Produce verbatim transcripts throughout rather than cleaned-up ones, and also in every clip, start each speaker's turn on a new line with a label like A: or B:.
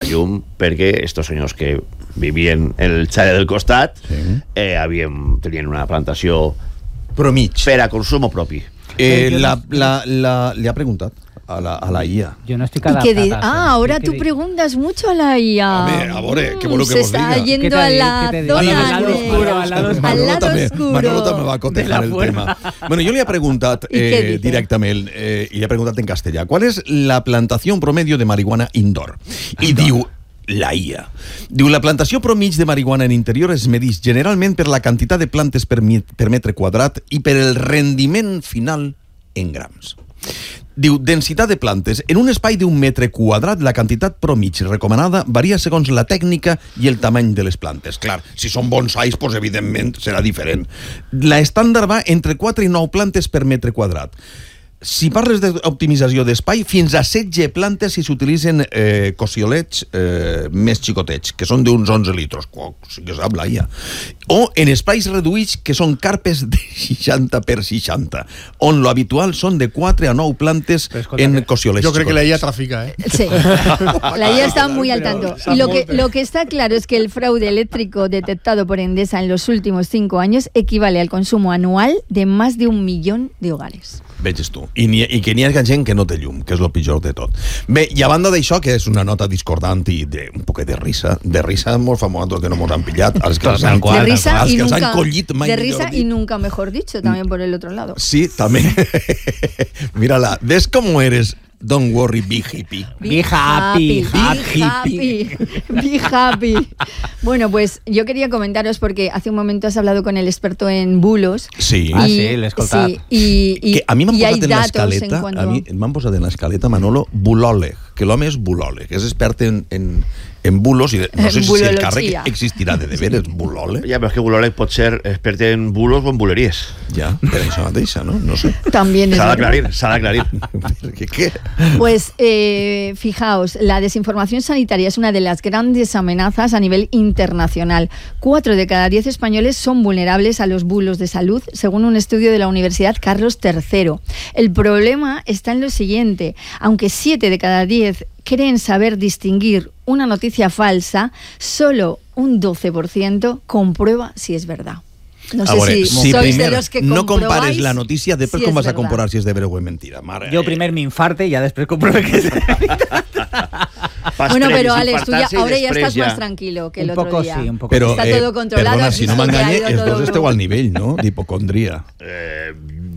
A: llum perquè estos senyors que vivien en el xale del costat sí. eh, havien, tenien una plantació
B: però mig
A: per a consum propi.
B: Eh, la, la, la, le ha preguntat a la, a la I A.
C: Yo no estoy cada
D: di- Ah, ahora tú preguntas mucho a la I A.
B: A ver, a ver, qué bueno que
D: Se
B: vos
D: está
B: diga.
D: yendo a la zona
C: al lado oscuro, al lado oscuro.
D: al lado
B: també,
D: oscuro.
B: Manolo també va cotejar el tema. Bueno, yo le he preguntat eh, directament eh, y le he preguntat en castellà ¿cuál es la plantación promedio de marihuana indoor? I diu la I A. Diu, la plantació promig de marihuana en interior es medix generalment per la quantitat de plantes per, mi, per metre quadrat i per el rendiment final en grams. Diu, densitat de plantes. En un espai d'un metre quadrat, la quantitat promig recomanada varia segons la tècnica i el tamany de les plantes. Clar, si són bonsais, pues, evidentment serà diferent. La estàndard va entre quatre i nou plantes per metre quadrat. Si parles d'optimització d'espai, fins a setze plantes si s'utilitzen eh, cociolets eh, més xicotets, que són d'uns onze litros. Oh, sí que sap la I A. O en espais reduïts, que són carpes de seixanta per seixanta, on lo habitual són de quatre a nou plantes en cociolets.
E: Yo creo que la I A trafica, ¿eh?
D: Sí, la I A está muy al tanto. Y lo que, lo que está claro es que el fraude eléctrico detectado por Endesa en los últimos cinco años equivale al consumo anual de más de un millón de hogares.
B: Veges tu. I, ni, i que n'hi ha gent que no té llum, que és el pitjor de tot. Bé, i a banda d'això, que és una nota discordant i de, un poquet de risa, de risa molt famosos que no mos han pillat, els que els han,
D: de risa
B: els
D: y
B: que els
D: nunca,
B: han collit mai.
D: de risa y nunca mejor dicho, también por el otro lado.
B: Sí, también. Mírala, ¿ves cómo eres? Don't worry, be hippie.
C: Be, be happy,
D: happy, happy. Be happy. Bueno, pues yo quería comentaros porque hace un momento has hablado con el experto en bulos.
B: Sí.
C: Y, ah, sí, l'he escoltat.
D: Sí, i, i,
B: que a mi m'han posat en l'escaleta,
D: en cuanto...
B: a mi m'han posat en l'escaleta, Manolo, bulòleg, que l'home és bulòleg, és expert en, en, en bulos, i no sé si el càrrec existirà de de veres, bulòleg.
A: Ja, però és que bulòleg pot ser expert en bulos o en buleries.
B: Ja, per això mateixa, no? No sé.
D: También es
A: s'ha d'aclarir, s'ha d'aclarir.
B: ¿Qué, qué?
D: Pues eh, fijaos, la desinformación sanitaria es una de las grandes amenazas a nivel internacional. Cuatro de cada diez españoles son vulnerables a los bulos de salud, según un estudio de la Universidad Carlos tercero. El problema está en lo siguiente: aunque siete de cada diez creen saber distinguir una noticia falsa, solo un doce por ciento comprueba si es verdad. No sé
B: veure,
D: si,
B: si
D: sois
B: primer
D: de los que
B: no compares la notícia, després
D: si
B: com vas
D: verdad.
B: a comparar si és de vera o és mentira? Mare.
C: Jo primer m'infarte i ja després compruebe que és veritat.
D: Bueno, pero Alex, tú ya, ahora ya estás ya más tranquilo que el
C: un
D: otro
C: poco
D: día.
C: Sí, un poco
B: pero,
D: Está
B: eh,
D: todo controlado.
B: Perdona, si no m'enganye, els dos
D: todo...
B: esteu al nivell, no? D'hipocondria.
A: Eh,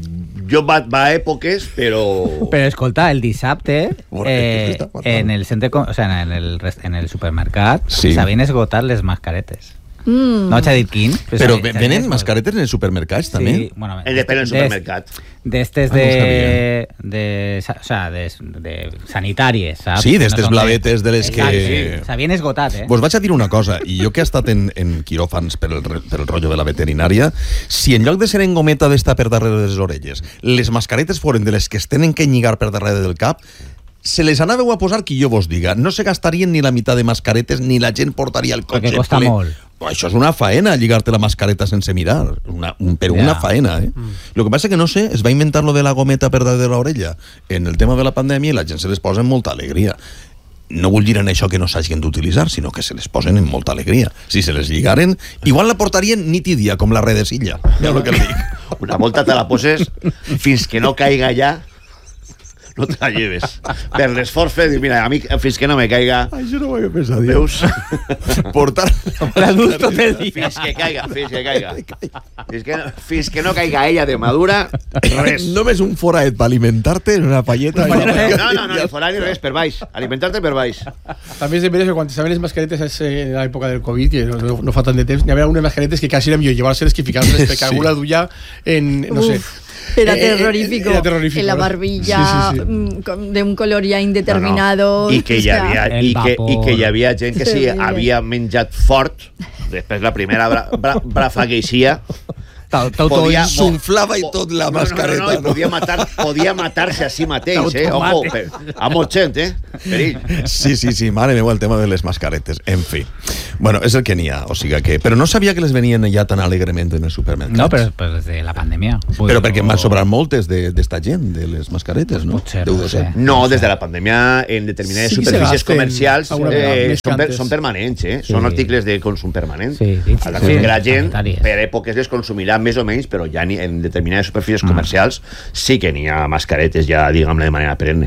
A: jo va, va a èpoques, però...
C: Però escolta, el dissabte eh, en el centre, o sea, en el, en el supermercat
B: sí.
C: s'havien esgotat les mascaretes.
D: Mm.
C: No t'ha dit quin?
B: Però venen mascaretes en els supermercats,
C: sí,
B: també?
C: Bueno,
A: depèn del supermercat.
C: D'estes de, de, de, o sea, de, de sanitàries, saps?
B: Sí, d'estes
C: no
B: blavetes de les que...
C: Sí, s'havien esgotat, eh?
B: Vos vaig a dir una cosa, i jo que he estat en, en quiròfans per el, per el rotllo de la veterinària, si en lloc de ser en gometa d'estar per darrere de les orelles, les mascaretes foren de les que es tenen que lligar per darrere del cap, se les anàveu a posar qui jo vos diga. No se gastarien ni la meitat de mascaretes, ni la gent portaria el cotxe
C: perquè costa
B: ple.
C: molt.
B: Això és una faena, lligarte la mascareta sense mirar. Una, un, però yeah. una faena, eh? Mm. Lo que passa que, no sé, es va inventar lo de la gometa per darrere de l'orella en el tema de la pandèmia i la gent se les posa amb molta alegria. No vull dir en això que no s'hagin d'utilitzar, sinó que se les posen amb molta alegria. Si se les lligaren, igual la portarien nit i dia, com la redecilla. Ja el que dic.
A: Una volta te la poses fins que no caiga ja, no te la lleves. Per l'esforç fet, mira, a mi fins que no me caiga...
B: Ai, jo no ho havia pensat.
A: Veus?
B: Portar
C: la dut tot el dia.
A: Fins que caiga, fins que caiga. Fins que, fins que no caiga ella de madura, res.
B: Només un foraet per alimentar-te en una palleta.
A: No, no, no, ni forat ni res, per baix. Alimentar-te per baix.
E: També és de veres que quan estaven les mascaretes en l'època del Covid, que no, no fa tant de temps, n'hi havia algunes mascaretes que quasi era millor llevar-se-les que ficar-les, perquè sí. Algú la duia en, no sé...
D: Era terrorífico.
E: Era terrorífico.
D: En la barbilla, sí, sí, sí. de un color ya indeterminado.
A: No, no. I que hi havia, i que, i que hi havia gent que sí, havia menjat fort, després la primera bra, bra, brafagueixia,
B: podia s'unflava i tot la mascareta.
A: No, no, no, no, podia matar, podia matar-se a si mateix, eh? Ojo, a molt gent, eh? Perill.
B: Sí, sí, sí, mare meva, el tema de les mascaretes. En fi. Bueno, és el que n'hi ha, o sigui que... Però no sabia que les venien ja tan alegrement en els supermercats.
C: No, però, però des de la pandèmia.
B: Però perquè m'han sobrat moltes d'esta gent, de les mascaretes, no?
C: Potser,
B: Deu
C: no
B: de ser.
C: sé.
A: No, des de la pandèmia en determinades
E: Sí que se
A: superfícies
E: gasten
A: comercials
E: alguna
A: eh,
E: vegada més
A: són, per,
E: que
A: són permanents, eh?
C: Sí.
A: Són articles de consum permanent.
C: Sí, sí,
A: A la
C: sí.
A: que la gent
C: Sanitàries.
A: per èpoques les consumirà més o menys, però ja ni, en determinades superfícies comercials sí que n'hi ha mascaretes ja, diguem-ne, de manera perenne.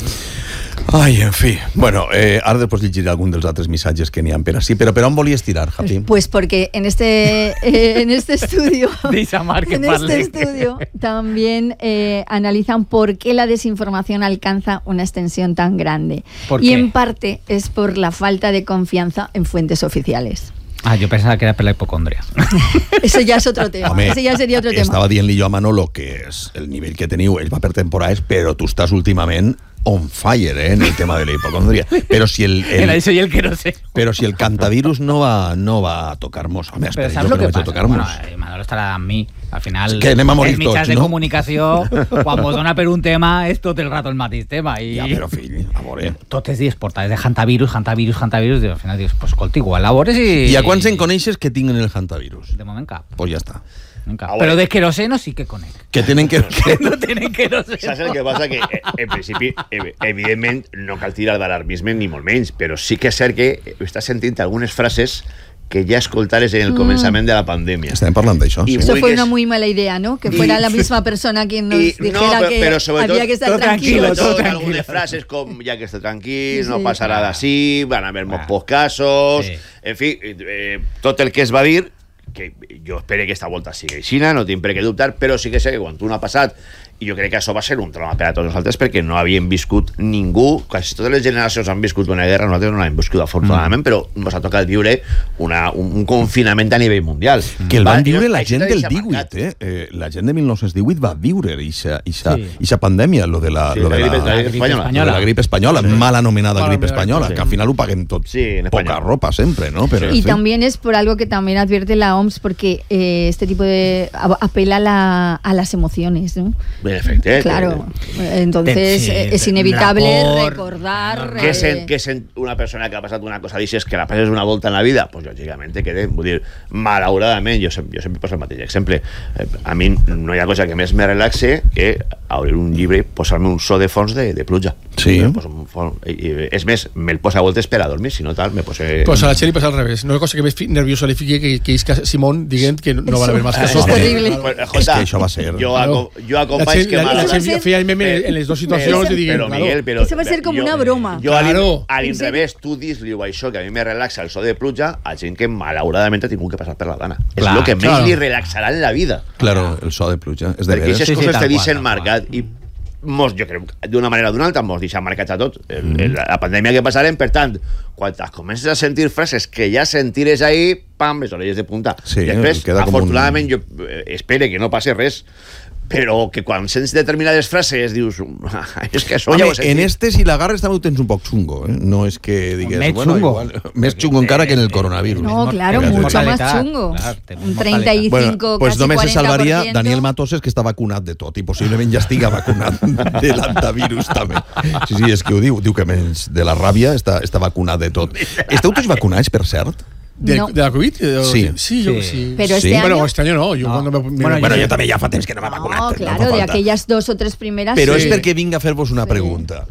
B: Ai, en fi. Bueno, eh, ara després llegiré algun dels altres missatges que n'hi ha per així, però per on volies tirar, Japi?
D: Pues porque en este, eh, en este estudio,
C: Deixa Marc que
D: en
C: parle.
D: este estudio también eh, analizan por qué la desinformación alcanza una extensión tan grande.
C: ¿Por
D: y
C: qué?
D: en parte es por la falta de confianza en fuentes oficiales.
C: Ah, jo pensava que era per la hipocondria.
D: Eso ya es otro tema.
B: Home,
D: Ese ya sería otro tema.
B: estava dient-li jo a Manolo que és el nivell que teniu, ell va per temporades, però tu estàs últimament on fire, eh, en el tema de la hipocondria. Però si el, el,
C: Era eso y el que no sé.
B: però si el cantavirus no va, no va a tocar-nos, home,
C: Però
B: espera,
C: saps
B: jo
C: el
B: que
C: que
B: no vaig a
C: passa?
B: tocar-nos.
C: Bueno, eh, Manolo estarà amb mi. Al final,
B: És que anem a morir
C: els mitjans
B: tots,
C: de
B: no?
C: comunicació, quan vos dona per un tema, és tot el rato el mateix tema. I
B: Ja, però fill, a veure...
C: tots els dies portades de hantavirus, hantavirus, hantavirus, i al final dius, pues escolta, igual labores i...
B: I a quants en coneixes que tinguen el hantavirus?
C: De moment cap.
B: Pues ja està.
C: Cap.
A: Ah,
C: Però
A: bueno.
C: de queroseno sí que conec.
B: Que tenen que... que...
C: No tenen queroseno.
A: Saps el que passa? Que, eh, en principi, eh, evidentment, no cal tirar d'alarmisme ni molt menys, però sí que és cert que estàs sentint algunes frases que ya escoltares en el començament de la pandèmia.
B: Estem parlant d'això,
A: I
B: sí.
D: Eso fue
A: vulgues-
D: una muy mala idea, ¿no? Que
A: Y-
D: fuera la misma persona quien nos
A: y-
D: dijera
A: no, pero-
D: que
A: pero sobre
D: había
A: todo-
D: que estar
C: todo tranquilo,
D: tranquilos.
C: todo
A: Tot,
C: tranquilo.
A: algunes frases com ja que està tranquil,
D: Sí.
A: no passarà d'ací, van haver molt
C: Ah.
A: pocs casos,
C: Sí.
A: en fi, eh, tot el que es va dir, que jo espero que esta volta sigui aixina, no tinc per què dubtar, però sí que sé que quan tu no ha passat, i jo crec que això va ser un trauma per a tots nosaltres perquè no havíem viscut ningú, quasi totes les generacions han viscut una guerra, nosaltres no l'hem viscut afortunadament, mm. però ens ha tocat viure una, un, un confinament a nivell mundial.
B: Que el van
A: Va,
B: viure la
A: això
B: gent
A: t'ha
B: del
A: deixat
B: divuit,
A: marcat.
B: eh? eh? La gent de mil nou-cents divuit va viure ixa, ixa,
C: Sí.
B: ixa pandèmia, lo de la,
A: Sí,
B: lo de
A: la
B: la,
A: gripe- la gripe espanyola.
B: lo de la gripe espanyola, mal anomenada
E: Mal
B: gripe
E: anomenada,
B: espanyola,
A: sí.
B: que al final ho paguem tot.
A: Sí, en España.
B: Poca ropa sempre, ¿no? Pero, en
D: Y
B: fin.
D: también es por algo que también advierte la O M S, porque eh, este tipo de a- apela a, la- a las emociones, ¿no?
A: En efecte. eh,
D: Claro. Entonces
C: Sí,
D: eh, es
C: de-
D: inevitable
C: rapor,
D: recordar.
A: Que
D: eh,
A: sent, que sent una persona que ha passat una cosa d'aixes que la passes una volta en la vida, pues lògicament que vull dir, malauradament, jo, sempre, jo sempre poso el mateix exemple, eh, a mi no hi ha cosa que més me relaxe que obrir un llibre i posar-me un so de fons de, de pluja.
B: Sí.
A: Eh, poso un fons, i, i, és més, me'l posa a voltes per a dormir, si no tal, me posé...
E: Pues a la Txeli passa al revés. No hi ha cosa que més fi- nerviosa li fiqui que, que Isca Simón dient que no, no van haver más
A: Ah,
E: casos.
D: Eso es
A: home,
D: terrible.
A: pues,
B: És
A: Jota,
B: que això va ser...
A: Jo,
E: Claro.
A: aco jo acompanys
E: La
A: que
E: Txell- la, la
A: malauradament...
E: Txell feia el meme en les dues situacions
A: Però-
E: i diguin,
A: però,
E: claro,
A: Miguel, però,
D: Eso va a ser como
A: jo-
D: una broma.
A: Jo a l'in-
E: Claro.
A: a l'inrevés, tu dis-li això, que a mi me relaxa el so de pluja, a gent que malauradament ha tingut que passar per la dana. És
C: Clar,
A: el que més
E: claro.
A: li relaxarà en la vida.
B: Claro, el so de pluja. És de
A: Perquè
B: veres.
A: aquestes
C: Sí, sí,
A: coses
C: tal
A: te
C: qual,
A: deixen
C: tal
A: marcat i mos, jo crec, d'una manera o d'una altra mos deixen marcats a tot el, el, la pandèmia que passarem, per tant quan et comences a sentir frases que ja sentires ahí, pam, les orelles de punta.
B: Sí,
A: I després,
B: queda com
A: afortunadament
B: un-
A: jo eh, espero que no passi res, però que quan sents determinades frases dius, és que això
B: Home,
A: ja ho he sentit.
B: en este, si l'agarres, també ho tens un poc xungo, eh? No és que digues...
C: Més
B: bueno,
C: xungo.
B: igual, més xungo encara que en el coronavirus.
D: No,
C: Més
D: claro,
C: mortalidad.
D: mucho más
C: Mortalidad.
D: chungo.
C: Claro, té
D: Un
C: mortalidad.
D: treinta y cinco,
B: Bueno, pues
D: casi
B: només se
D: cuarenta por
B: salvaria
D: ciento.
B: Daniel Matoses, que està vacunat de tot i possiblement ja estiga vacunat de l'antavirus també. Sí, sí, és que ho diu, diu que menys de la ràbia està, està vacunat de tot. Esteu tots vacunats, per cert?
E: ¿De,
D: No.
E: ¿De la COVID? Eh,
B: Sí.
E: Sí, yo
C: Sí.
E: sí.
D: Pero
B: Sí.
D: este año...
E: Bueno, este año no. Yo
C: No.
E: cuando me, me-
C: Bueno,
E: me-
B: Bueno, jo també ja fa temps que no m'he vacunat.
D: No,
B: no
D: claro,
B: fa
D: de
B: falta.
D: aquellas dos o tres primeras.
B: Però
D: sí.
B: és perquè vinc a fer-vos una
D: Sí.
B: pregunta.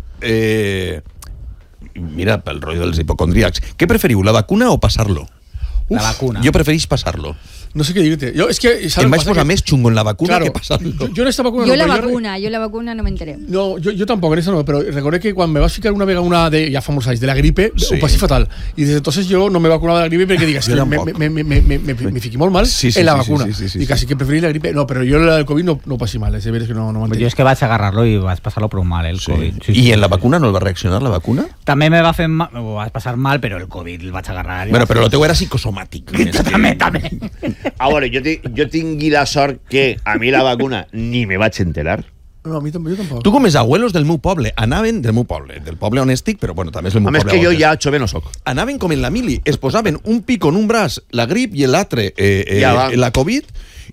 B: Eh, mira, pel rotllo dels hipocondríacs. Què preferiu, la vacuna o passar-lo?
C: La vacuna.
B: Jo prefereix passar-lo.
E: No sé qué decirte. Yo, es que, ¿sabes
B: Em
E: lo
B: vaig
E: que pasa?
B: posar
E: Que-
B: més xungo en la vacuna
E: Claro,
B: que passar-lo.
E: yo, yo en esta vacuna
D: Yo
E: no,
D: la
E: pero
D: vacuna, yo la vacuna no me enteré.
E: No, yo, yo tampoco, en eso no, pero recordé que cuando me vas a ficar una vega una de, ya famosa, de la gripe,
B: Sí.
E: ho pasé fatal. Y desde entonces yo no me he vacunado de la gripe porque digas,
B: Jo
E: que me,
B: tampoc.
E: me, me, me, me, me, me fiqué molt mal
B: Sí, sí,
E: en la
B: sí,
E: vacuna.
B: sí, sí, sí,
E: y
B: sí.
E: casi que preferí la gripe. No, pero yo la del COVID no, no pasé mal, ese veres que no, no
C: Pues
E: manté.
C: jo és que vaig agarrar-lo i vaig passar-lo prou mal, eh, el
B: Sí.
C: Covid. Sí,
B: I
C: sí.
B: en la vacuna no el va reaccionar, la vacuna?
C: També me va fer mal, ho vaig passar mal, però el Covid el vaig agarrar. i
B: Bueno,
C: va
B: però
C: fer-
B: el teu era psicosomàtic. més que-
C: També, també.
A: A veure, jo, ti- jo tingui la sort que a mi la vacuna ni me vaig enterar.
E: No, a mí tampoco, yo tampoco.
B: Tu com els abuelos del meu poble, anaven del meu poble, del poble on estic, però bueno, també és el meu
A: A més
B: poble.
A: que jo
B: on
A: ja jove no soc.
B: anaven com en la mili, es posaven un pico en un braç, la grip i l'altre, eh, eh,
A: Ja va.
B: la Covid,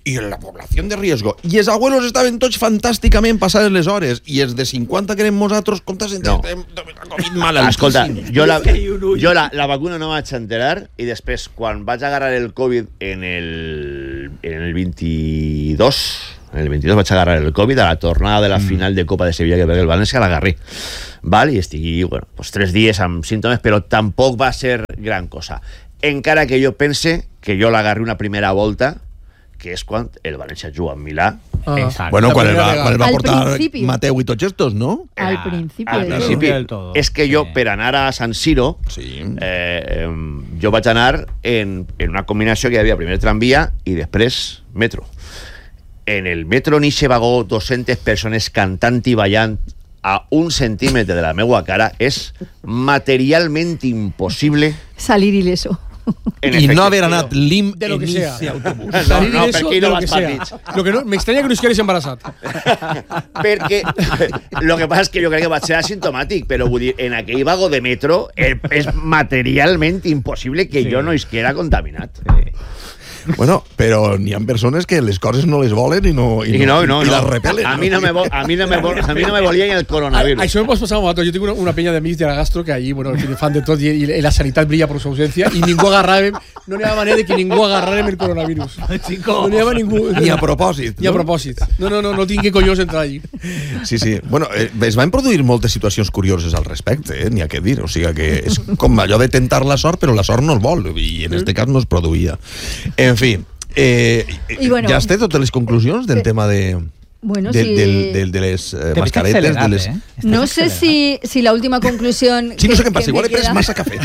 B: i la població de riesgo. I els abuelos estaven tots fantàsticament passades les hores, i els de cinquanta que érem nosaltres, comptes en
A: No.
B: Covid malaltíssim.
A: Escolta, jo, la, jo la, la vacuna no vaig enterar i després, quan vaig agarrar el Covid en el, en el veintidós, en el veintidós vaig agarrar el Covid a la tornada de la mm. final de Copa de Sevilla que va el València, l'agarré. Val? I estigui, bueno, pues tres dies amb símptomes, però tampoc va ser gran cosa. Encara que jo pense que jo l'agarré una primera volta, que és quan el València juga en Milà.
C: Ah.
B: Bueno, quan el va, quan el va
D: Al
B: portar
D: principio.
B: Mateu i tots estos, ¿no?
D: Al principio.
A: Al
D: de todo.
A: principi,
C: del todo.
A: és que jo,
C: Sí.
A: per anar a San Siro,
B: Sí.
A: eh, eh, jo vaig anar en, en una combinació que hi havia primer tramvia i després metro. En el metro ni se vagó doscientas persones cantant i ballant a un centímetre de la meua cara és materialment impossible.
D: Salir ileso.
A: En
B: I
A: efecte.
B: no haver anat lim
E: De lo que
B: en
E: sea.
B: ese autobús.
A: No,
E: Salir
A: no,
E: ileso
A: perquè
E: de
A: no
E: lo
A: vas
E: que
A: partits.
E: sea. Lo que no, me extraña que no estigués embarazat.
A: Perquè lo que passa és que jo crec que vaig ser asimptomàtic, però vull dir, en aquell vago de metro eh, és materialment impossible que
C: Sí.
A: jo no isquera contaminat.
C: Sí.
B: Bueno, però n'hi ha persones que les coses no les volen i no, i
A: I no, no,
B: i
A: no.
B: les repelen.
A: A mi no me, vo- a mi no me, vol- a mi no me volia ni el
E: A,
A: coronavirus.
E: això me pot passar amb altres. Jo tinc una, una penya d'amics de la gastro que allí, bueno, que fan de tot i, i la sanitat brilla per su ausencia i ningú agarràvem, no n'hi ha manera de que ningú agarràrem el coronavirus. No n'hi ha ningú.
B: Ni a propòsit.
E: Ni a
B: no?
E: propòsit. No, no, no, no tinc que collons entrar allí.
B: Sí, sí. Bueno, eh, es van produir moltes situacions curioses al respecte, eh? N'hi ha que dir. O sigui que és com allò de tentar la sort, però la sort no el vol, i en este cas no es produïa. En fi, eh,
D: I bueno,
B: ja has té totes les conclusions del
D: sí.
B: tema de...
D: Bueno,
B: de,
D: sí.
B: del, del, de les eh,
C: Te
B: mascaretes,
C: viste
B: de les...
C: acelerat, eh? Estàs
D: No sé
C: acelerat.
D: si, si la última conclusión.
B: Sí, no
D: que-
B: sé què em passa,
D: que
B: igual
D: me
B: he pres
D: queda-
B: massa cafè.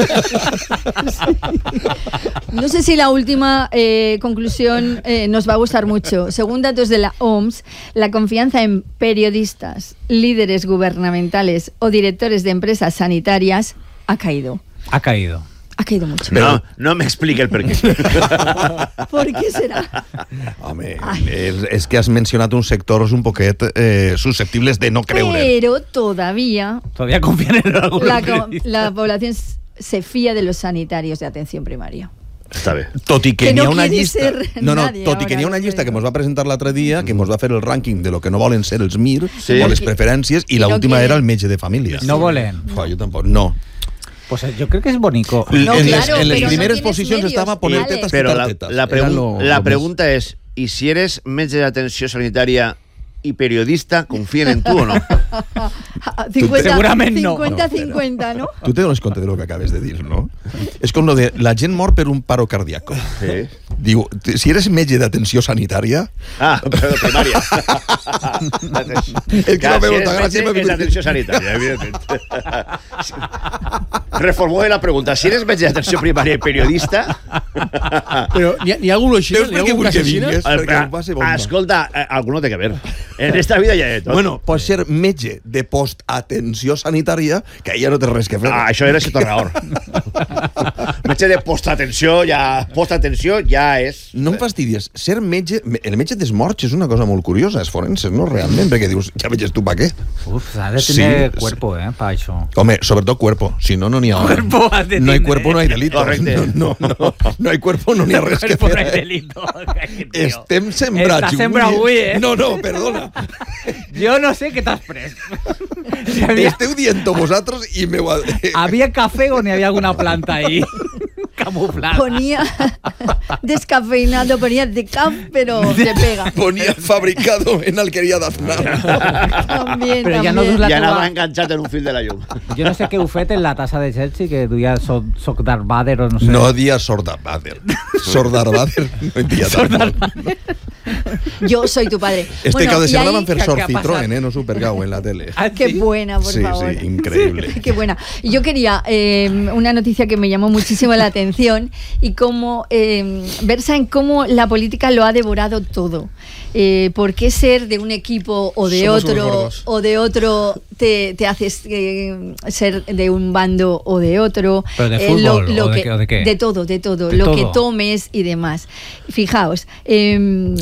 D: No sé si la última eh, conclusión eh, nos va a gustar mucho. Según datos de la O M S, la confianza en periodistas, líderes gubernamentales o directores de empresas sanitarias ha caído.
C: Ha caído.
D: Ha caído mucho.
A: No, no me explique el per què.
D: ¿Por qué será?
B: Home, és, és que has mencionat uns sectors un poquet eh, susceptibles de no creure.
D: Pero todavía
C: Todavía confían en algún
D: la, co-
C: periodista.
D: la población s- se fía de los sanitarios de atención primaria.
A: Està bé.
B: Tot i que,
D: Que
B: n'hi ha
D: no
B: una
D: quiere
B: llista...
D: ser
B: No, no,
D: nadie
B: tot i que
D: ahora,
B: n'hi ha una
D: yo
B: llista que
D: creo.
B: mos va presentar l'altre dia, que mos va fer el rànquing de lo que no volen ser els M I R,
A: Sí.
B: o les
D: I-
B: preferències, i
D: i no
B: l'última
D: quieren.
B: era el metge de família.
C: No volen.
B: Ua, jo tampoc, no.
C: Pues eh, yo creo que es bonito.
B: En,
D: No,
B: les,
D: claro,
B: en les
D: pero no
B: primeres
D: tienes
B: posicions
D: medios,
B: estava poner
D: Alex.
B: tetas,
A: Però
B: quitar
A: la,
B: tetas.
A: la,
B: Era
A: pregun
B: lo-
A: la
B: lo
A: pregunta és, i si eres metge d'atenció sanitària i periodista, confien en tu o no?
D: cincuenta,
C: Segurament no.
D: cincuenta,
B: No, però-
D: cincuenta, ¿no?
B: Tu te dones compte de lo que acabes de dir, no? És com lo de la gent mor per un paro cardíaco.
A: Sí.
B: Diu, t- si eres metge d'atenció sanitària...
A: Ah, però de primària.
B: El que no
A: Clar,
B: veu
A: si eres
B: tan gràcia
A: metge,
B: m'ha
A: és d'atenció sanitària, evidentment. Reformule la pregunta. Si eres metge d'atenció primària i periodista...
E: Però n'hi ha, n'hi ha algú així?
B: Veus
E: N'hi ha
B: per què
E: algú
B: vull
E: que
B: que
E: assassina?
B: vingues? Perquè em passa bomba.
A: Escolta, eh, algú no té que ver. En esta vida ja hi ha de tot.
B: Bueno, pots ser metge de post-atenció sanitària, que ja no té res que fer.
A: Ah, això era Torreor. Metge de postatenció, ja... Postatenció ja és...
B: No em fastidies, ser metge... El metge d'esmorts és una cosa molt curiosa, és forense, no? Realment, perquè dius, ja veges tu pa què?
C: Uf, ha de
B: Sí,
C: tener
B: sí.
C: cuerpo, ¿eh? Para eso.
B: Home, sobretot cuerpo, si no, no n'hi ha...
C: Cuerpo has de
B: no hay
C: tener.
B: cuerpo, no hay delito.
A: Correcte.
B: No, no, no, no hay cuerpo, no n'hi ha res que
C: Cuerpo no
B: fer.
C: hay delito. Ai, tio.
B: Estem sembrats.
C: Estàs sembrat avui, eh?
B: No, no, perdona.
C: Jo no sé què t'has pres. Si havia,
B: Esteu dient-ho vosaltres i meu...
C: ¿Había café o ni había alguna planta ahí? Camuflada.
D: Ponía descafeinado, ponía decaf, pero se pega.
B: Ponia fabricado en alquería d'Aznar.
D: También,
C: Però ja no
D: también.
C: dus la
A: Ja
C: teva...
A: anava enganxat en un fil de la llum.
C: Jo no sé què heu fet en la tassa de Chelsea, que duia soc, soc Darth Vader o no sé.
B: No dia Sordarbader. Sordarbader no en dia tampoc.
D: Yo soy tu padre.
B: Este
D: Bueno,
B: cap de
D: y
B: setmana
D: ahí-
B: van fer
C: ¿Qué-
B: Sor
C: qué ha
B: Citroën,
C: pasado?
B: eh? No Supergau en la tele.
C: Ah,
D: Qué
C: sí?
D: buena, por
B: Sí,
D: favor.
B: sí, increíble.
D: Qué buena. Y yo quería eh, una noticia que me llamó muchísimo la atención y cómo eh, versa en cómo la política lo ha devorado todo. Eh, ¿Por qué ser de un equipo o de
E: Somos unos
D: otro
E: gordos.
D: o de otro te, te haces eh, ser de un bando o de otro?
C: ¿Pero de
D: Eh,
C: fútbol o de
D: que-
C: qué- o de qué?
D: De todo, de todo.
C: De
D: lo
C: todo.
D: que tomes y demás. Fijaos. Eh,
B: Explica,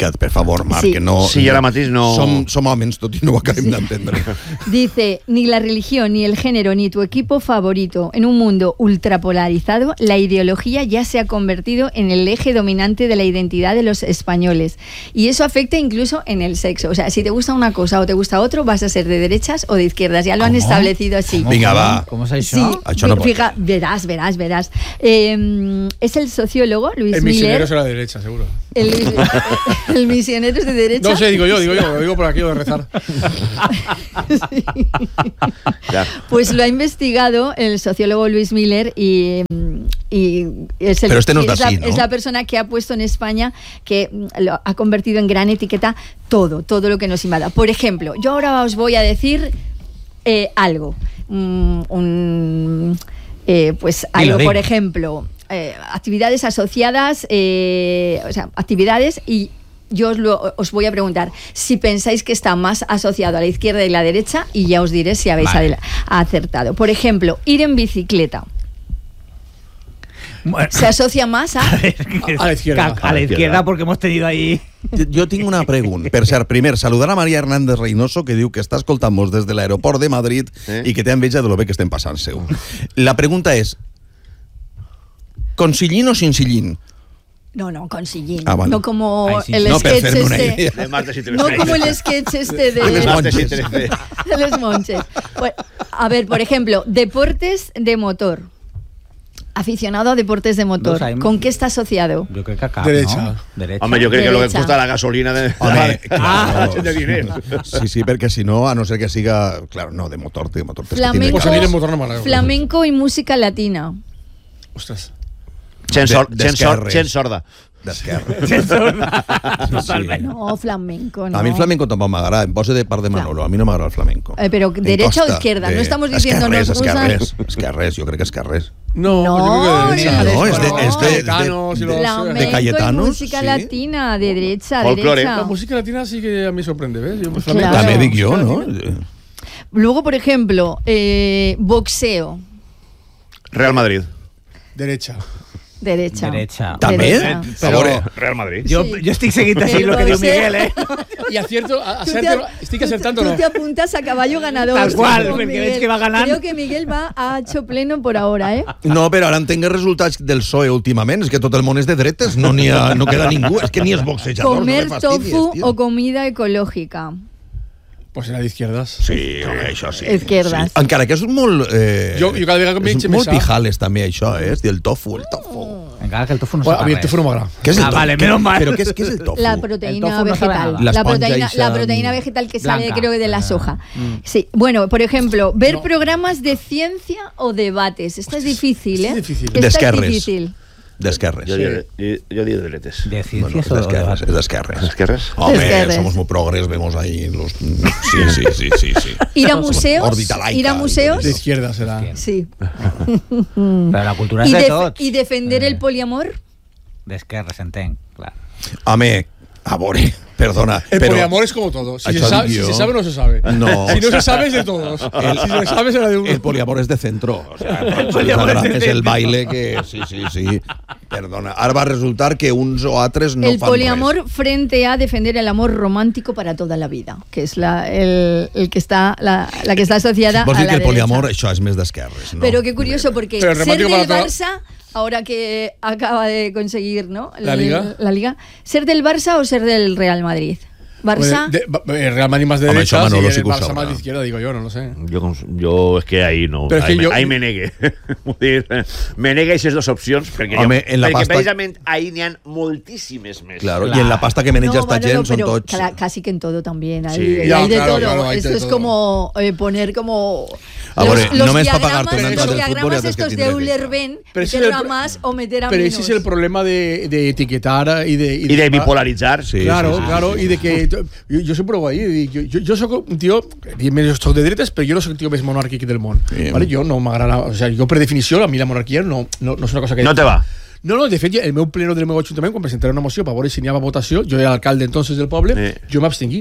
B: explica't, per favor, Marc,
D: Sí.
B: que no...
A: Sí, ara mateix no...
B: Som, som homes, tot i no ho acabem sí. d'entendre.
D: Dice, ni la religión, ni el género, ni tu equipo favorito. En un mundo ultrapolarizado, la ideología ya se ha convertido en el eje dominante de la identidad de los españoles. Y eso afecta incluso en el sexo. O sea, si te gusta una cosa o te gusta otro, vas a ser de derechas o de izquierdas. Ya lo han
C: ¿Cómo?
D: establecido así.
B: ¿Cómo? Vinga, va.
C: Com és això?
D: Sí,
B: Això no pot
D: fija, verás, verás, verás. Eh, es el sociólogo Luis
E: El
D: Miller.
E: misionero será de derecha, seguro.
D: El, el misionero es de derecha.
E: No sé, digo yo, digo yo, lo digo por aquello de rezar.
D: Sí.
A: Ja.
D: Pues lo ha investigado el sociólogo Luis Miller y, y es, el,
B: Pero este no es
D: es, la,
B: así, ¿no?
D: es la persona que ha puesto en España, que lo ha convertido en gran etiqueta todo, todo lo que nos invada. Por ejemplo, yo ahora os voy a decir eh, algo. Mm, un, eh, pues algo,
C: Dilo,
D: por
C: dilo.
D: ejemplo, eh, actividades asociadas, eh, o sea, actividades y yo os, lo, os voy a preguntar si pensáis que está más asociado a la izquierda y la derecha y ya os diré si habéis
C: Vale.
D: adela- acertado. Por ejemplo, ir en bicicleta.
C: Bueno,
D: Se asocia más a...
C: a
E: A la izquierda.
C: A la izquierda, porque hemos tenido ahí...
B: Jo tinc una pregunta. Per cert, primer, saludar a Maria Hernández Reynoso, que diu que està escoltant-nos des de l'aeroport de Madrid
A: Eh?
B: i que té enveja de lo bé que estem passant seu. La pregunta és, ¿con sillín o sin sillín?
D: No, no, con sillín.
B: Ah, vale.
D: No como
C: Ay, sí,
D: el
B: sí. No, per
D: sketch
B: fer-me una
D: este...
B: idea.
A: De martes y
D: No como el sketch este de...
B: Les
A: Martes y
B: monches.
A: trece.
D: de los monches. Bueno, a ver, por ejemplo, deportes de motor. Aficionado a deportes de motor.
C: Dos hay-
D: ¿Con qué está asociado?
C: Yo creo que acá,
E: Derecha.
C: ¿no? Derecha.
A: Hombre, yo creo que lo que
D: Derecha.
A: cuesta la gasolina de...
B: Home,
A: Ah,
B: claro.
A: de dinero.
B: Sí, sí, perquè si no, a no ser que siga... Claro, no, de motor, de motor. tens que tindre
D: Flamenco,
E: Pues salir en
B: cabals.
E: motor no m'agrada.
D: flamenco y música latina.
E: Ostras.
A: Gent, sor,
B: De-
A: gent, sor,
B: d'esquerres.
A: gent sorda.
B: D'esquerra.
C: Totalment.
D: No, flamenco, no.
B: A mi el flamenco tampoc m'agrada, em posa de part de Manolo, a mi no m'agrada el flamenco.
D: Eh, pero
B: Em
D: ¿derecha o
B: costa
D: izquierda?
B: de-
D: No estamos diciendo
B: esquerrés,
D: nos gustan-
B: esquerrés, esquerrés, jo crec que esquerrés.
E: No,
D: No,
E: pues yo creo que de derecha.
B: no, es de-
E: Bueno,
B: es de-
E: Cayetanos y los-
D: Flamenco
B: de Cayetanos,
D: y música
B: sí.
D: latina, de derecha,
A: Folclore.
D: derecha.
E: La música latina sí que a mí sorprende, ¿ves? Yo, pues,
D: Claro.
E: flamenco,
B: També dic jo,
E: música
B: no?
E: latina.
D: Luego, por ejemplo, eh, boxeo,
A: Real Madrid.
E: Derecha.
D: derecha.
C: Derecha.
B: També?
D: Derecha.
B: A veure,
A: Real Madrid.
C: Jo,
D: Sí.
C: jo estic seguint així el que diu Miguel, eh?
E: Y acierto, a-
D: Tú te-
E: acierto, estoy que acertando,
D: tú
E: ¿no?
D: te apuntas a caballo ganador.
C: Tal cual,
D: con
C: porque
D: Miguel.
C: ves que va ganant.
D: Creo que Miguel va a hecho pleno por ahora, ¿eh?
B: no, però ara entenc els resultats del P S O E últimament, és que tot el món és de dretes, no, n'hi ha, no queda ningú, és que ni els boxejadors,
D: Comer
B: no me fastidies,
D: tofu
B: tio.
D: o comida ecológica.
E: Pues era de izquierdas.
B: Sí, home, això sí.
D: Izquierdas.
B: Sí. Encara que és molt... Eh,
E: Jo- jo cada vegada que em
B: és
E: veig
B: molt
E: més a-
B: pijales, també, això, eh? És dir, el tofu, el tofu.
C: Encara que el tofu no
E: Bueno, a
C: sap
E: mí el
C: res.
E: tofu no m'agrada.
B: Què és el
C: Ah,
B: tofu?
C: vale,
B: Què-
C: menos mal.
B: Però què és, què és el tofu?
D: La
C: El
D: proteína
C: tofu no sabe
D: vegetal.
C: nada.
B: La
D: La
B: esponja
D: proteína,
B: esa,
D: la proteína vegetal que sale,
C: blanca.
D: creo que de la
C: Ah.
D: soja. Sí. Bueno, por ejemplo, ver
E: No.
D: programas de ciencia o debates. Esto es difícil, ¿eh?
E: esto es difícil.
D: Esta es
B: D'esquerres.
D: difícil.
B: D'esquerres.
A: Jo, diria, jo, jo diria dretes.
C: De
B: Bueno,
C: ciencias
B: és
C: o de
B: d'esquerres,
C: debate.
B: és d'esquerres.
A: Esquerres?
B: Home,
D: D'esquerres.
B: somos muy progres, vemos ahí los... Sí, sí, sí, sí, sí.
D: Ir a museos.
B: Órbita laica
D: Ir a
B: y
D: museos.
E: De izquierda será.
D: Sí.
C: Però la cultura és
D: Y,
C: de
D: def-
C: tots.
D: y defender el poliamor.
C: D'esquerra, s'entenc, clar.
B: Home, a veure, perdona.
E: El
B: però-
E: poliamor es como todo. Si se,
B: Això
E: sabe,
B: dic
E: si
B: jo.
E: se sabe, no se sabe.
B: No.
E: Si no se sabe, es de todos.
B: El-
E: si se sabe, será de uno.
B: El poliamor és de centro. O sea, el
C: poliamor és de
B: és el
C: centro.
B: baile que... Sí, sí, sí. Perdona. Ara va resultar que uns o altres no
D: el
B: fan
D: poliamor
B: res.
D: frente a defender el amor romántico para toda la vida, que es la, el, el que está, la, la que está asociada
B: Vols
D: a
B: dir
D: la
B: que el poliamor,
D: derecha.
B: això és més d'esquerres, no?
D: Pero qué curioso, porque
E: Pero el
D: ser
E: romántico
D: del
E: para toda-
D: Barça, ahora que acaba de conseguir, ¿no?
E: ¿La
D: El-
E: Liga?
D: La Liga. ¿Ser del Barça o ser del Real Madrid? Barça.
E: De, de, Real Madrid más de
B: Home,
E: derecha
B: això Manolo
E: y
B: sí
E: el
B: que ho
E: Barça
B: sabrà.
E: más de izquierda, digo yo, no lo sé.
A: Jo, cons- jo és que ahí no,
E: Però és
A: ahí,
E: que
A: me,
E: jo-
A: ahí me negue. Vull dir, me nega aquestes dues opcions perquè,
B: Home,
A: jo,
B: en la
A: perquè
B: pasta-
A: precisament ahí n'hi ha moltíssimes més.
B: Claro,
C: Claro.
B: y en la pasta que maneja
D: No,
B: esta
D: Manolo,
B: gent son
D: pero
B: tots...
D: cla- casi que en todo también. Hay,
A: Sí.
D: hay
E: Ya,
D: de
E: claro,
D: todo.
E: claro, hay
D: Esto
E: de
D: es
E: todo.
D: como eh, poner como.
B: A veure, només pa
D: diagramas-
B: pagar-te una
D: los
B: entrada del
D: diagramas
B: futbol ja tens que
D: estos de
B: tindre
D: Euler-Ben,
E: Pero ese
D: meter
E: es
D: a
E: el-
D: más o meter a
E: Pero
D: menos.
E: ese es el problema de, de etiquetar y de...
A: I de bipolaritzar.
B: Sí,
E: claro,
B: sí, sí,
E: claro,
B: sí,
E: y
B: sí.
E: de que yo, yo siempre voy ahí, yo, yo, yo soy un tío, yo soy de derechas, pero yo no soy el tío más monárquico del mundo.
B: Bien.
E: ¿Vale? Yo no me agrada, o sea, yo por definición, a mí la monarquía no, no, no es una cosa que...
A: No te va.
E: No, no, de fet, el meu pleno del meu ajuntament, quan presentaré una moció per veure si n'hi havia votació, jo era alcalde entonces del poble, eh. jo m'abstingui.